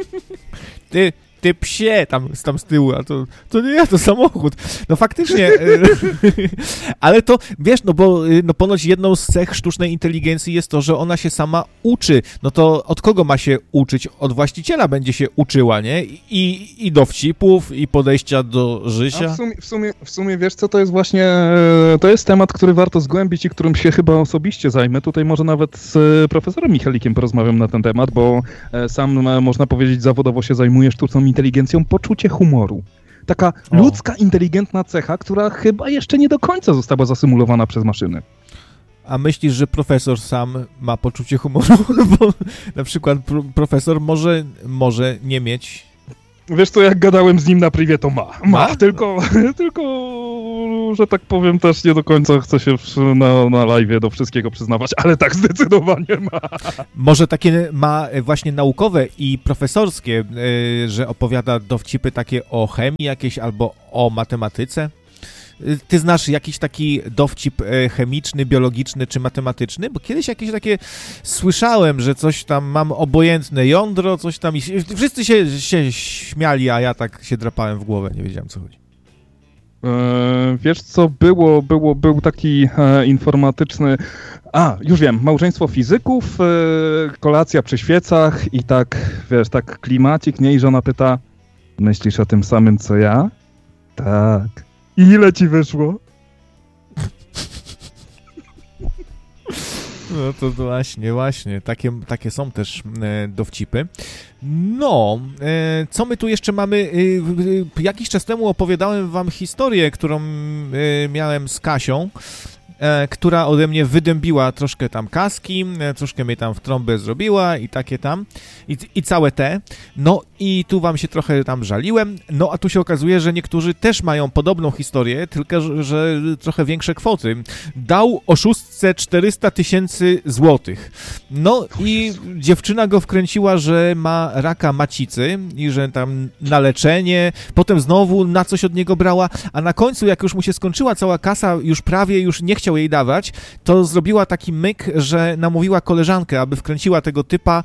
Ty psie, tam z tyłu, a to nie ja, to samochód. No faktycznie, ale to, wiesz, bo ponoć jedną z cech sztucznej inteligencji jest to, że ona się sama uczy. No to od kogo ma się uczyć? Od właściciela będzie się uczyła, nie? I dowcipów, i podejścia do życia. A w sumie wiesz co, to jest właśnie, to jest temat, który warto zgłębić i którym się chyba osobiście zajmę. Tutaj może nawet z profesorem Michalikiem porozmawiam na ten temat, bo sam, można powiedzieć, zawodowo się zajmuję sztuczną inteligencją, poczucie humoru. Taka ludzka, inteligentna cecha, która chyba jeszcze nie do końca została zasymulowana przez maszyny. A myślisz, że profesor sam ma poczucie humoru? Bo na przykład profesor może nie mieć... Wiesz co, jak gadałem z nim na privie, to ma. Tylko, że tak powiem, też nie do końca chce się na live do wszystkiego przyznawać, ale tak zdecydowanie ma. Może takie ma właśnie naukowe i profesorskie, że opowiada dowcipy takie o chemii jakieś albo o matematyce? Ty znasz jakiś taki dowcip chemiczny, biologiczny czy matematyczny? Bo kiedyś jakieś takie słyszałem, że coś tam mam obojętne jądro, coś tam i wszyscy się śmiali, a ja tak się drapałem w głowę, nie wiedziałem, co chodzi. Wiesz co, był taki informatyczny... już wiem, małżeństwo fizyków, kolacja przy świecach i tak, wiesz, tak klimacik, nie? I żona pyta, myślisz o tym samym, co ja? Tak. I ile ci wyszło? No to właśnie, takie są też dowcipy. No, co my tu jeszcze mamy? Jakiś czas temu opowiadałem wam historię, którą miałem z Kasią, która ode mnie wydębiła troszkę tam kaski, troszkę mnie tam w trąbę zrobiła i takie tam, i całe te. No i tu wam się trochę tam żaliłem, no a tu się okazuje, że niektórzy też mają podobną historię, tylko że trochę większe kwoty. Dał oszustce 400 000 złotych. No i dziewczyna go wkręciła, że ma raka macicy i że tam na leczenie, potem znowu na coś od niego brała, a na końcu, jak już mu się skończyła cała kasa, już nie chciał jej dawać, to zrobiła taki myk, że namówiła koleżankę, aby wkręciła tego typa,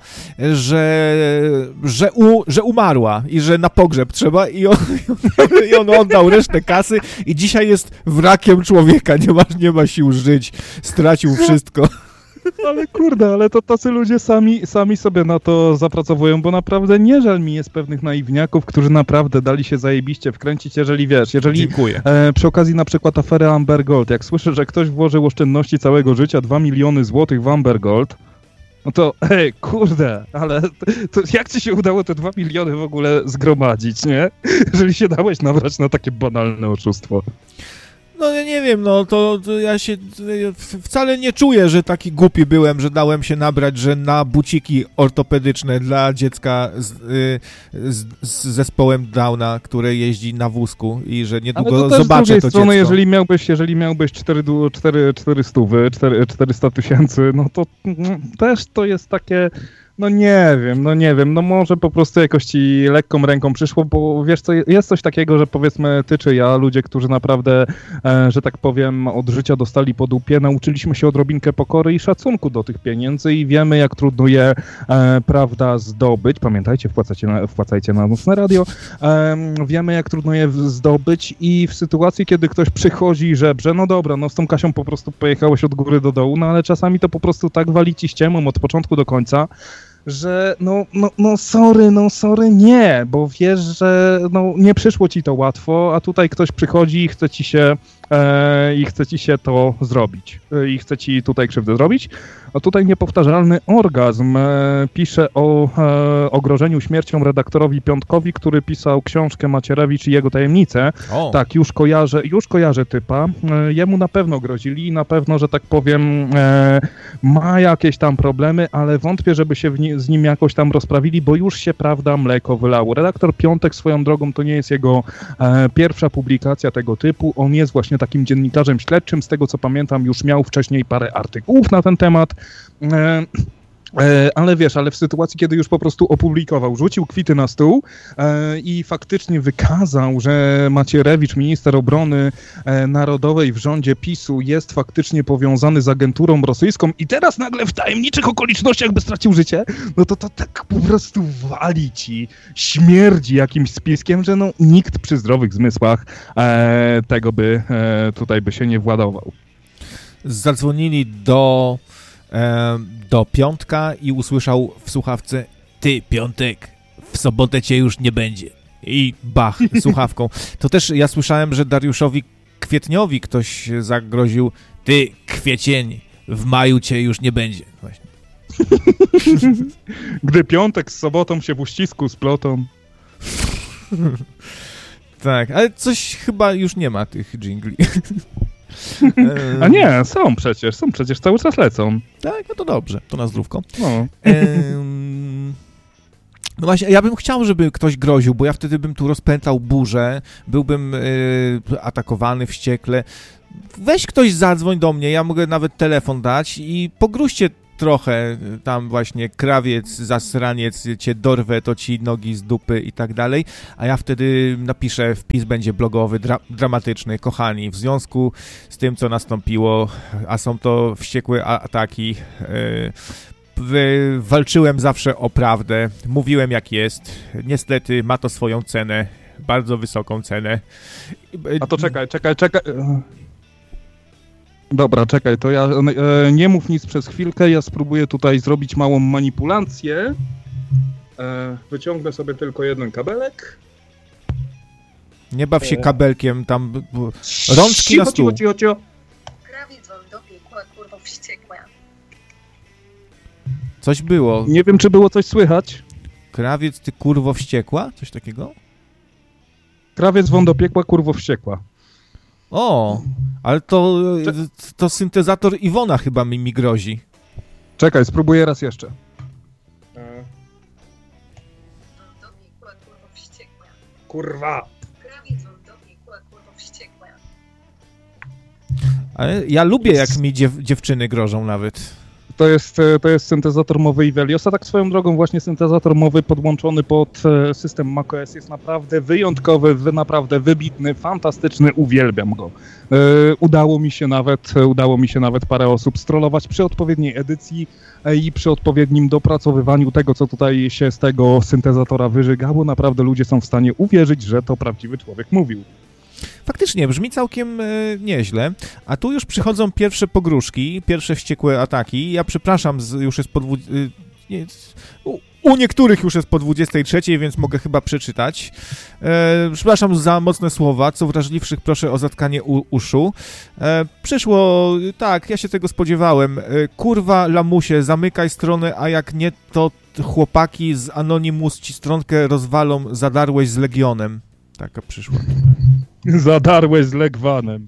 że umarła i że na pogrzeb trzeba i on oddał resztę kasy i dzisiaj jest wrakiem człowieka, nie ma sił żyć, stracił wszystko. Ale kurde, ale to tacy ludzie sami sobie na to zapracowują, bo naprawdę nie żal mi jest pewnych naiwniaków, którzy naprawdę dali się zajebiście wkręcić, jeżeli Dziękuję. Przy okazji na przykład afery Amber Gold, jak słyszę, że ktoś włożył oszczędności całego życia 2 miliony złotych w Amber Gold, no to kurde, ale to jak ci się udało te 2 miliony w ogóle zgromadzić, nie? Jeżeli się dałeś nabrać na takie banalne oszustwo. No ja nie wiem, no to ja się wcale nie czuję, że taki głupi byłem, że dałem się nabrać, że na buciki ortopedyczne dla dziecka z zespołem Downa, które jeździ na wózku i że niedługo zobaczę to dziecko. Ale to też z drugiej strony, jeżeli miałbyś 400 000, no to też to jest takie... No nie wiem, no może po prostu jakoś ci lekką ręką przyszło, bo wiesz co, jest coś takiego, że powiedzmy ty czy ja, ludzie, którzy naprawdę, że tak powiem, od życia dostali po dupie, nauczyliśmy się odrobinkę pokory i szacunku do tych pieniędzy i wiemy, jak trudno je, prawda, zdobyć. Pamiętajcie, wpłacajcie na Nocne Radio. Wiemy, jak trudno je zdobyć i w sytuacji, kiedy ktoś przychodzi i żebrze, no dobra, no z tą Kasią po prostu pojechałeś od góry do dołu, no ale czasami to po prostu tak wali ci ściemą od początku do końca, że sorry, nie, bo wiesz, że nie przyszło ci to łatwo, a tutaj ktoś przychodzi i chce ci się to zrobić i chce ci tutaj krzywdę zrobić. A tutaj niepowtarzalny orgazm pisze o grożeniu śmiercią redaktorowi Piątkowi, który pisał książkę Macierewicz i jego tajemnice. Tak, już kojarzę typa. Jemu na pewno grozili i na pewno, że tak powiem, ma jakieś tam problemy, ale wątpię, żeby się z nim jakoś tam rozprawili, bo już się, prawda, mleko wylało. Redaktor Piątek swoją drogą to nie jest jego pierwsza publikacja tego typu. On jest właśnie takim dziennikarzem śledczym. Z tego co pamiętam, już miał wcześniej parę artykułów na ten temat. Ale wiesz, w sytuacji, kiedy już po prostu opublikował, rzucił kwity na stół i faktycznie wykazał, że Macierewicz, minister obrony narodowej w rządzie PiS-u, jest faktycznie powiązany z agenturą rosyjską i teraz nagle w tajemniczych okolicznościach by stracił życie, no to tak po prostu wali ci, śmierdzi jakimś spiskiem, że no nikt przy zdrowych zmysłach tego by tutaj by się nie władował. Zadzwonili do Piątka i usłyszał w słuchawce: ty, Piątek, w sobotę cię już nie będzie. I bach, słuchawką. To też ja słyszałem, że Dariuszowi Kwietniowi ktoś zagroził: ty, Kwiecień, w maju cię już nie będzie. Właśnie. Gdy Piątek z sobotą się w uścisku splotą. Tak, ale coś chyba już nie ma tych dżingli. A nie, są przecież, cały czas lecą. Tak, no to dobrze, to na zdrówko. No. No właśnie, ja bym chciał, żeby ktoś groził, bo ja wtedy bym tu rozpętał burzę, byłbym atakowany wściekle. Weź ktoś, zadzwoń do mnie, ja mogę nawet telefon dać i pogróźcie trochę, tam właśnie krawiec, zasraniec, cię dorwę, to ci nogi z dupy i tak dalej, a ja wtedy napiszę, wpis będzie blogowy, dramatyczny: kochani, w związku z tym, co nastąpiło, a są to wściekłe ataki, walczyłem zawsze o prawdę, mówiłem jak jest, niestety ma to swoją cenę, bardzo wysoką cenę. A to czekaj. Dobra, czekaj, to ja nie mów nic przez chwilkę, ja spróbuję tutaj zrobić małą manipulację. Wyciągnę sobie tylko jeden kabelek. Nie baw się kabelkiem, tam rączki na stół. Cicho. Krawiec wam do piekła, kurwa wściekła. Coś było. Nie wiem, czy było coś słychać. Krawiec, ty kurwo wściekła? Coś takiego? Krawiec wam do piekła, kurwo wściekła. O, ale to syntezator Iwona chyba mi grozi. Czekaj, spróbuję raz jeszcze. Do piekła, kurwa wściekła. Kurwa! Krawiec wam do piekła, kurwa wściekła. Ale ja lubię, jak mi dziewczyny grożą nawet. To jest syntezator mowy Iveliosa. Tak swoją drogą właśnie syntezator mowy podłączony pod system macOS jest naprawdę wyjątkowy, naprawdę wybitny, fantastyczny, uwielbiam go. Udało mi się nawet parę osób strollować przy odpowiedniej edycji i przy odpowiednim dopracowywaniu tego, co tutaj się z tego syntezatora wyżygało. Naprawdę ludzie są w stanie uwierzyć, że to prawdziwy człowiek mówił. Faktycznie, brzmi całkiem nieźle, a tu już przychodzą pierwsze pogróżki, pierwsze wściekłe ataki. Ja przepraszam, już jest u niektórych już jest po 23, więc mogę chyba przeczytać. Przepraszam za mocne słowa, co wrażliwszych proszę o zatkanie uszu. Przyszło, tak, ja się tego spodziewałem. Kurwa, lamusie, zamykaj stronę, a jak nie, to chłopaki z Anonymous ci stronkę rozwalą, zadarłeś z Legionem. Taka przyszła. Zadarłeś z Legwanem.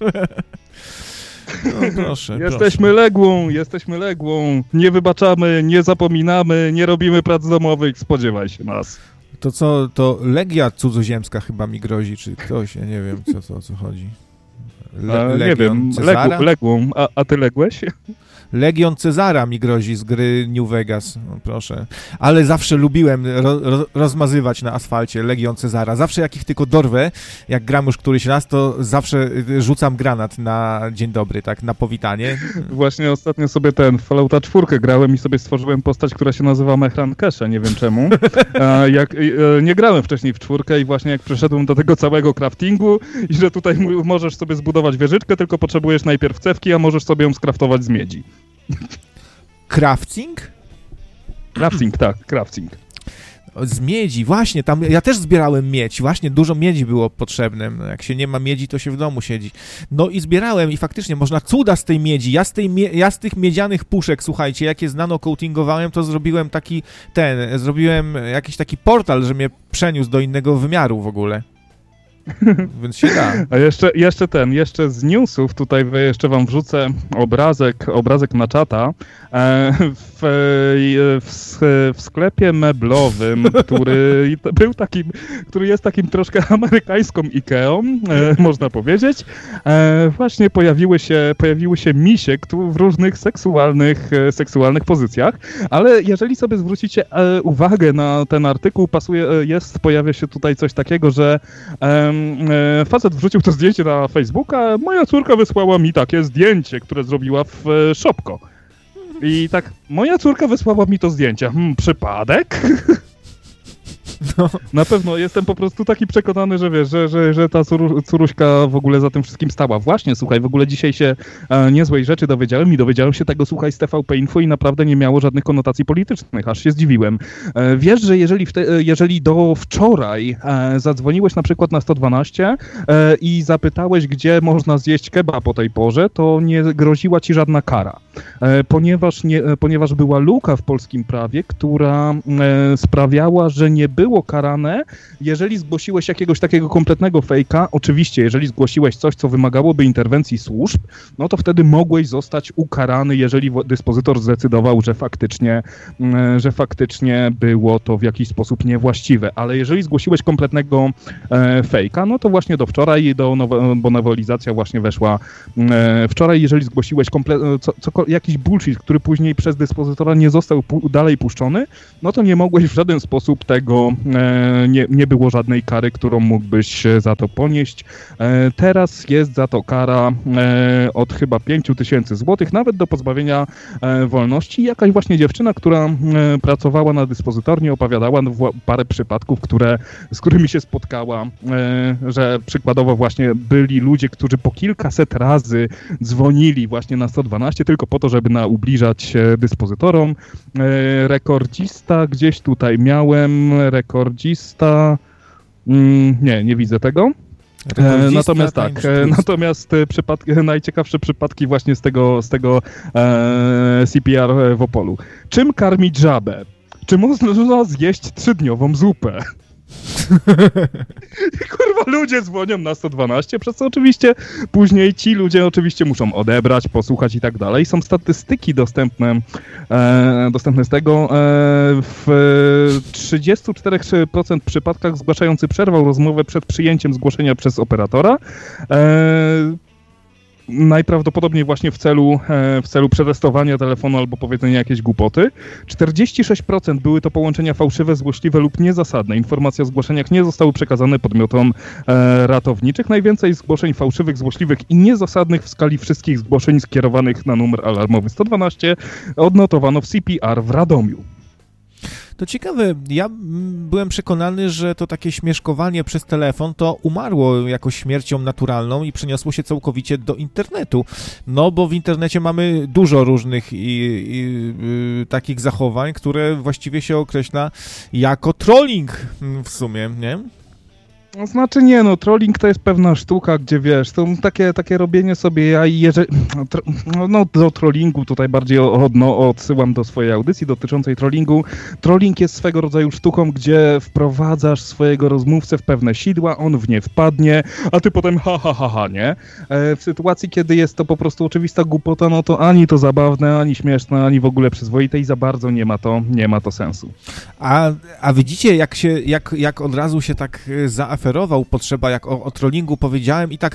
No proszę, Jesteśmy ległą. Nie wybaczamy, nie zapominamy, nie robimy prac domowych, spodziewaj się nas. To co, to Legia cudzoziemska chyba mi grozi, czy ktoś, ja nie wiem, o co chodzi. Nie wiem, ległą, a ty ległeś? Legion Cezara mi grozi z gry New Vegas, no proszę. Ale zawsze lubiłem rozmazywać na asfalcie Legion Cezara. Zawsze jak ich tylko dorwę, jak gram już któryś raz, to zawsze rzucam granat na dzień dobry, tak, na powitanie. Właśnie ostatnio sobie Fallouta 4 grałem i sobie stworzyłem postać, która się nazywa Mehran Keshe, nie wiem czemu. Nie grałem wcześniej w 4 i właśnie jak przeszedłem do tego całego craftingu i że tutaj możesz sobie zbudować wieżyczkę, tylko potrzebujesz najpierw cewki, a możesz sobie ją skraftować z miedzi. Crafting? Crafting, tak, crafting. Z miedzi, właśnie, tam ja też zbierałem miedź, właśnie dużo miedzi było potrzebne, no, jak się nie ma miedzi, to się w domu siedzi. No i zbierałem i faktycznie można cuda z tej miedzi, ja z tych miedzianych puszek, słuchajcie, jak je nano-coatingowałem, to zrobiłem jakiś taki portal, że mnie przeniósł do innego wymiaru w ogóle. Więc się da. A jeszcze z newsów, tutaj jeszcze wam wrzucę obrazek na czata. W sklepie meblowym, który jest takim troszkę amerykańską Ikeą, można powiedzieć, właśnie pojawiły się misie w różnych seksualnych pozycjach, ale jeżeli sobie zwrócicie uwagę na ten artykuł, pojawia się tutaj coś takiego, że facet wrzucił to zdjęcie na Facebooka, moja córka wysłała mi takie zdjęcie, które zrobiła w Shopko. I tak, moja córka wysłała mi to zdjęcie. Przypadek? No. Na pewno jestem po prostu taki przekonany, że wiesz, że ta córuśka w ogóle za tym wszystkim stała. Właśnie, słuchaj, w ogóle dzisiaj się niezłej rzeczy dowiedziałem się tego, słuchaj, z TVP Info i naprawdę nie miało żadnych konotacji politycznych, aż się zdziwiłem. Wiesz, że jeżeli do wczoraj zadzwoniłeś na przykład na 112 i zapytałeś, gdzie można zjeść kebab po tej porze, to nie groziła ci żadna kara, ponieważ była luka w polskim prawie, która sprawiała, że nie było karane, jeżeli zgłosiłeś jakiegoś takiego kompletnego fejka. Oczywiście, jeżeli zgłosiłeś coś, co wymagałoby interwencji służb, no to wtedy mogłeś zostać ukarany, jeżeli dyspozytor zdecydował, że faktycznie było to w jakiś sposób niewłaściwe. Ale jeżeli zgłosiłeś kompletnego fejka, no to właśnie do wczoraj, bo nowelizacja właśnie weszła wczoraj, jeżeli zgłosiłeś jakiś bullshit, który później przez dyspozytora nie został dalej puszczony, no to nie mogłeś w żaden sposób tego, nie było żadnej kary, którą mógłbyś za to ponieść. Teraz jest za to kara od chyba 5,000 złotych, nawet do pozbawienia wolności. Jakaś właśnie dziewczyna, która pracowała na dyspozytorni, opowiadała parę przypadków, z którymi się spotkała, że przykładowo właśnie byli ludzie, którzy po kilkaset razy dzwonili właśnie na 112 tylko po to, żeby ubliżać dyspozytorom. Rekordzista gdzieś tutaj miałem, nie widzę tego. Natomiast najciekawsze przypadki właśnie z tego CPR w Opolu. Czym karmić żabę? Czy można zjeść 3-dniową zupę? Kurwa, ludzie dzwonią na 112, przez co oczywiście później ci ludzie oczywiście muszą odebrać, posłuchać i tak dalej. Są statystyki dostępne z tego. W 34% przypadkach zgłaszający przerwał rozmowę przed przyjęciem zgłoszenia przez operatora. Najprawdopodobniej właśnie w celu przetestowania telefonu albo powiedzenia jakiejś głupoty. 46% były to połączenia fałszywe, złośliwe lub niezasadne. Informacje o zgłoszeniach nie zostały przekazane podmiotom ratowniczych. Najwięcej zgłoszeń fałszywych, złośliwych i niezasadnych w skali wszystkich zgłoszeń skierowanych na numer alarmowy 112 odnotowano w CPR w Radomiu. To ciekawe, ja byłem przekonany, że to takie śmieszkowanie przez telefon to umarło jakoś śmiercią naturalną i przeniosło się całkowicie do internetu. No bo w internecie mamy dużo różnych takich zachowań, które właściwie się określa jako trolling w sumie, nie? Znaczy trolling to jest pewna sztuka, gdzie wiesz, to takie robienie sobie do trollingu tutaj bardziej odsyłam do swojej audycji dotyczącej trollingu. Trolling jest swego rodzaju sztuką, gdzie wprowadzasz swojego rozmówcę w pewne sidła, on w nie wpadnie, a ty potem nie? W sytuacji, kiedy jest to po prostu oczywista głupota, no to ani to zabawne, ani śmieszne, ani w ogóle przyzwoite i za bardzo nie ma to sensu. A widzicie, jak od razu się tak zaoferował potrzeba, jak o trollingu powiedziałem i tak,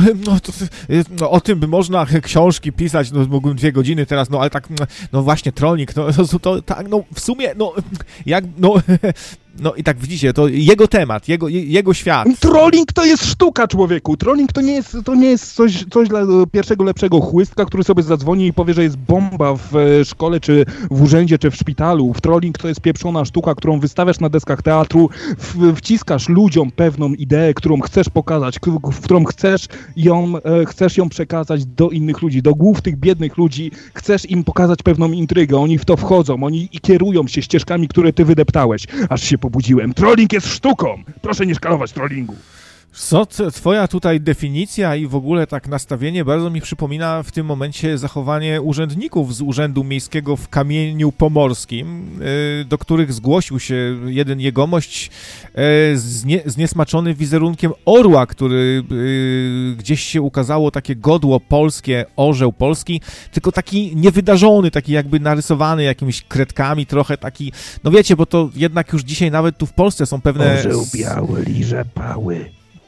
o tym by można książki pisać, mógłbym 2 godziny teraz, ale tak, właśnie trolling, w sumie, No i tak widzicie, to jego temat, jego świat. Trolling to jest sztuka, człowieku. Trolling to nie jest coś dla pierwszego lepszego chłystka, który sobie zadzwoni i powie, że jest bomba w szkole, czy w urzędzie, czy w szpitalu. Trolling to jest pieprzona sztuka, którą wystawiasz na deskach teatru, wciskasz ludziom pewną ideę, którą chcesz pokazać, w którą chcesz ją przekazać do innych ludzi, do głów tych biednych ludzi, chcesz im pokazać pewną intrygę, oni w to wchodzą, oni kierują się ścieżkami, które ty wydeptałeś, aż się pobudziłem. Trolling jest sztuką! Proszę nie szkalować trollingu. Co twoja tutaj definicja i w ogóle tak nastawienie bardzo mi przypomina w tym momencie zachowanie urzędników z Urzędu Miejskiego w Kamieniu Pomorskim, do których zgłosił się jeden jegomość zniesmaczony wizerunkiem orła, który gdzieś się ukazało takie godło polskie, orzeł polski, tylko taki niewydarzony, taki jakby narysowany jakimiś kredkami, trochę taki, no wiecie, bo to jednak już dzisiaj nawet tu w Polsce są pewne... Orzeł biały, liże pały.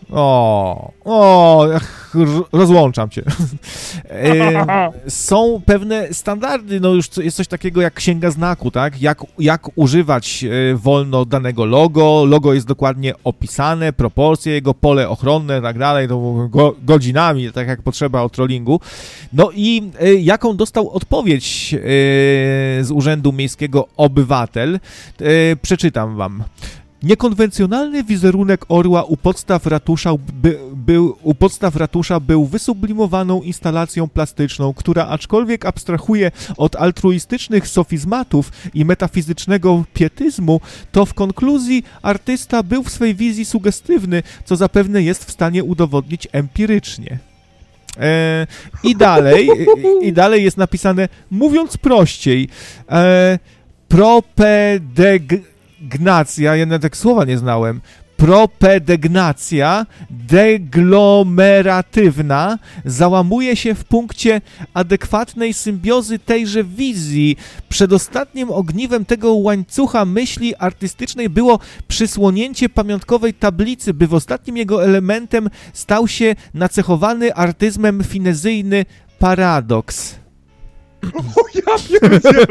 Rozłączam cię. Są pewne standardy, no już jest coś takiego jak księga znaku, tak? Jak używać wolno danego logo. Logo jest dokładnie opisane, proporcje jego, pole ochronne, tak dalej, to godzinami, tak jak potrzeba o trollingu. No i jaką dostał odpowiedź z Urzędu Miejskiego obywatel? Przeczytam wam. Niekonwencjonalny wizerunek orła u podstaw ratusza był wysublimowaną instalacją plastyczną, która aczkolwiek abstrahuje od altruistycznych sofizmatów i metafizycznego pietyzmu, to w konkluzji artysta był w swej wizji sugestywny, co zapewne jest w stanie udowodnić empirycznie. I dalej jest napisane, mówiąc prościej, propedegnacja, ja nawet tak słowa nie znałem, propedegnacja deglomeratywna załamuje się w punkcie adekwatnej symbiozy tejże wizji. Przedostatnim ogniwem tego łańcucha myśli artystycznej było przysłonięcie pamiątkowej tablicy, by w ostatnim jego elementem stał się nacechowany artyzmem finezyjny paradoks. O, ja pierdzielę.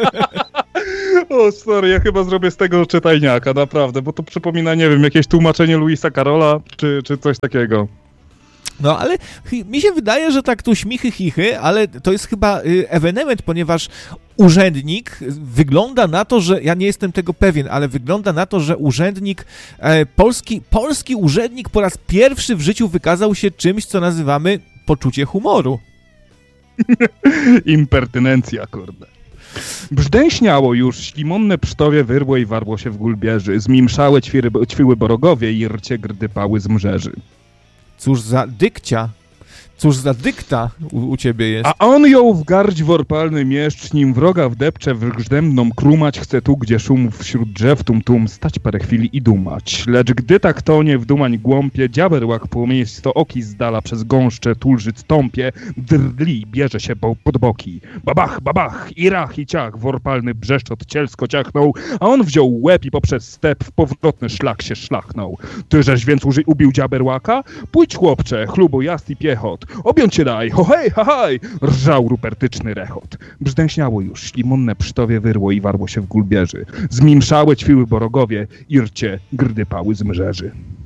O, sorry, ja chyba zrobię z tego czytajniaka, naprawdę, bo to przypomina, nie wiem, jakieś tłumaczenie Louisa Carrolla, czy coś takiego. No, ale mi się wydaje, że tak tu śmichy, chichy, ale to jest chyba ewenement, ponieważ urzędnik wygląda na to, że, ja nie jestem tego pewien, ale wygląda na to, że urzędnik, polski urzędnik po raz pierwszy w życiu wykazał się czymś, co nazywamy poczucie humoru. Impertynencja, kurde. Brzdęśniało już, ślimonne psztowie wyrło i warło się w gulbierzy, zmimszałe ćwiły borogowie i rcie grdypały z mrzeży. Cóż za dykta u ciebie jest. A on ją w garść worpalny mieszcz, nim wroga wdepcze w grzdemną krumać, chce tu, gdzie szum wśród drzew tum stać parę chwili i dumać. Lecz gdy tak tonie w dumań głąpie, dziaberłak płomienisto oki z dala przez gąszcze tulżyc tąpie, drli, bierze się pod boki. Babach, i rach i ciach, worpalny brzeszczot cielsko ciachnął, a on wziął łeb i poprzez step w powrotny szlak się szlachnął. Tyżeś więc ubił dziaberłaka? Pójdź, chłopcze, chlubo jazd i piechot. Objąć się daj, ho hej, ha haj, rżał rupertyczny rechot. Brzdęśniało już, ślimonne psztowie wyrło i warło się w gulbierzy. Zmimszały ćwiły borogowie i rcie grdypały z mrzeży.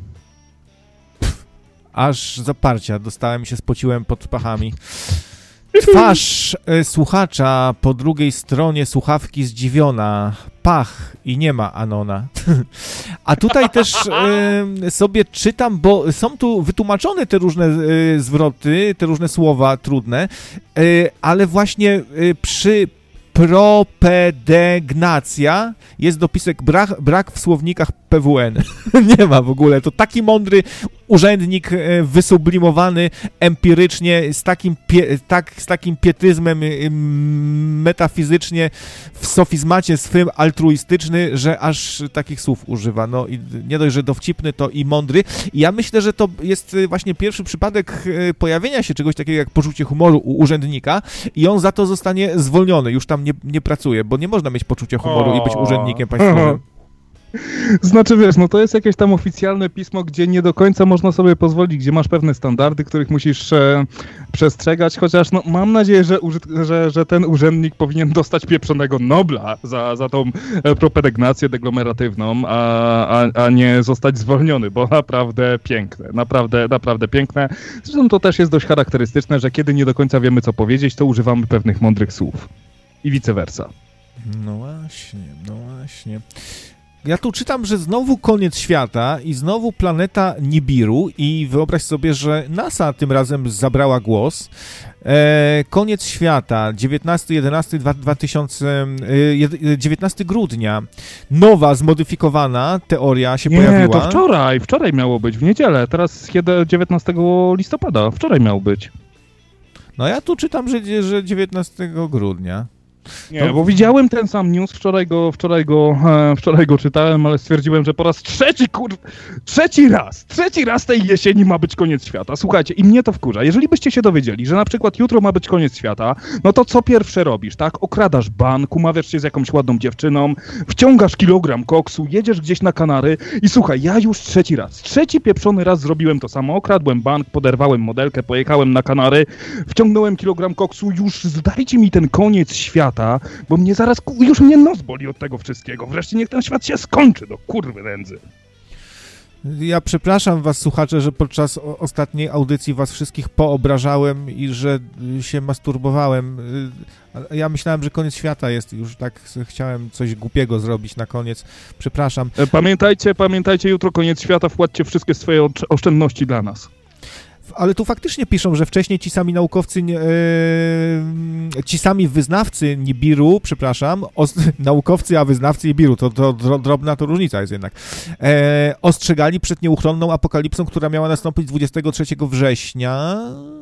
Aż zaparcia dostałem i się spociłem pod pachami. Twarz słuchacza po drugiej stronie słuchawki zdziwiona. Pach i nie ma Anona. A tutaj też sobie czytam, bo są tu wytłumaczone te różne zwroty, te różne słowa trudne, ale właśnie przy propedegnacja jest dopisek brak w słownikach PWN. Nie ma w ogóle. To taki mądry urzędnik wysublimowany empirycznie, z takim pietyzmem metafizycznie w sofizmacie swym altruistyczny, że aż takich słów używa. No i nie dość, że dowcipny, to i mądry. I ja myślę, że to jest właśnie pierwszy przypadek pojawienia się czegoś takiego jak poczucie humoru u urzędnika i on za to zostanie zwolniony. Już tam nie pracuje, bo nie można mieć poczucia humoru i być urzędnikiem państwowym. Znaczy wiesz, no to jest jakieś tam oficjalne pismo, gdzie nie do końca można sobie pozwolić, gdzie masz pewne standardy, których musisz przestrzegać, chociaż no, mam nadzieję, że ten urzędnik powinien dostać pieprzonego Nobla za tą propedegnację deglomeratywną, a nie zostać zwolniony, bo naprawdę piękne, naprawdę piękne. Zresztą to też jest dość charakterystyczne, że kiedy nie do końca wiemy, co powiedzieć, to używamy pewnych mądrych słów. I vice versa. No właśnie. Ja tu czytam, że znowu koniec świata i znowu planeta Nibiru i wyobraź sobie, że NASA tym razem zabrała głos. Koniec świata, 19 grudnia. Nowa, zmodyfikowana teoria się pojawiła. Nie, to wczoraj miało być, w niedzielę, teraz 19 listopada, wczoraj miało być. No ja tu czytam, że 19 grudnia. Nie, bo widziałem ten sam news, wczoraj go czytałem, ale stwierdziłem, że po raz trzeci raz tej jesieni ma być koniec świata. Słuchajcie, i mnie to wkurza. Jeżeli byście się dowiedzieli, że na przykład jutro ma być koniec świata, no to co pierwsze robisz, tak? Okradasz bank, umawiasz się z jakąś ładną dziewczyną, wciągasz kilogram koksu, jedziesz gdzieś na Kanary i słuchaj, ja już trzeci pieprzony raz zrobiłem to samo. Okradłem bank, poderwałem modelkę, pojechałem na Kanary, wciągnąłem kilogram koksu, już zdajcie mi ten koniec świata, bo mnie zaraz, już mnie nos boli od tego wszystkiego. Wreszcie niech ten świat się skończy, do kurwy nędzy. Ja przepraszam was, słuchacze, że podczas ostatniej audycji was wszystkich poobrażałem i że się masturbowałem. Ja myślałem, że koniec świata jest, już tak chciałem coś głupiego zrobić na koniec. Przepraszam. Pamiętajcie, jutro koniec świata, wpłaccie wszystkie swoje oszczędności dla nas. Ale tu faktycznie piszą, że wcześniej ci sami naukowcy, ci sami wyznawcy Nibiru, naukowcy, a wyznawcy Nibiru, to drobna to różnica jest jednak, ostrzegali przed nieuchronną apokalipsą, która miała nastąpić 23 września.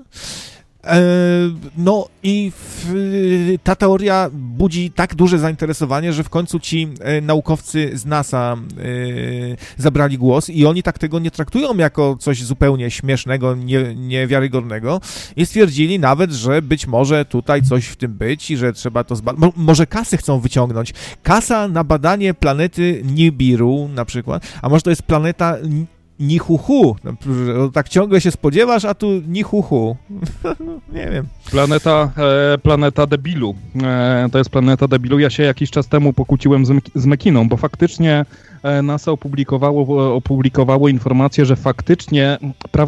No i ta teoria budzi tak duże zainteresowanie, że w końcu ci naukowcy z NASA zabrali głos i oni tak tego nie traktują jako coś zupełnie śmiesznego, niewiarygodnego i stwierdzili nawet, że być może tutaj coś w tym być i że trzeba to zbadać. Może kasy chcą wyciągnąć. Kasa na badanie planety Nibiru na przykład, a może to jest planeta Nihuhu. Tak ciągle się spodziewasz, a tu Nihuhu. Nie wiem. Planeta debilu. To jest planeta debilu. Ja się jakiś czas temu pokłóciłem z Mekiną, bo faktycznie NASA opublikowało informację, że faktycznie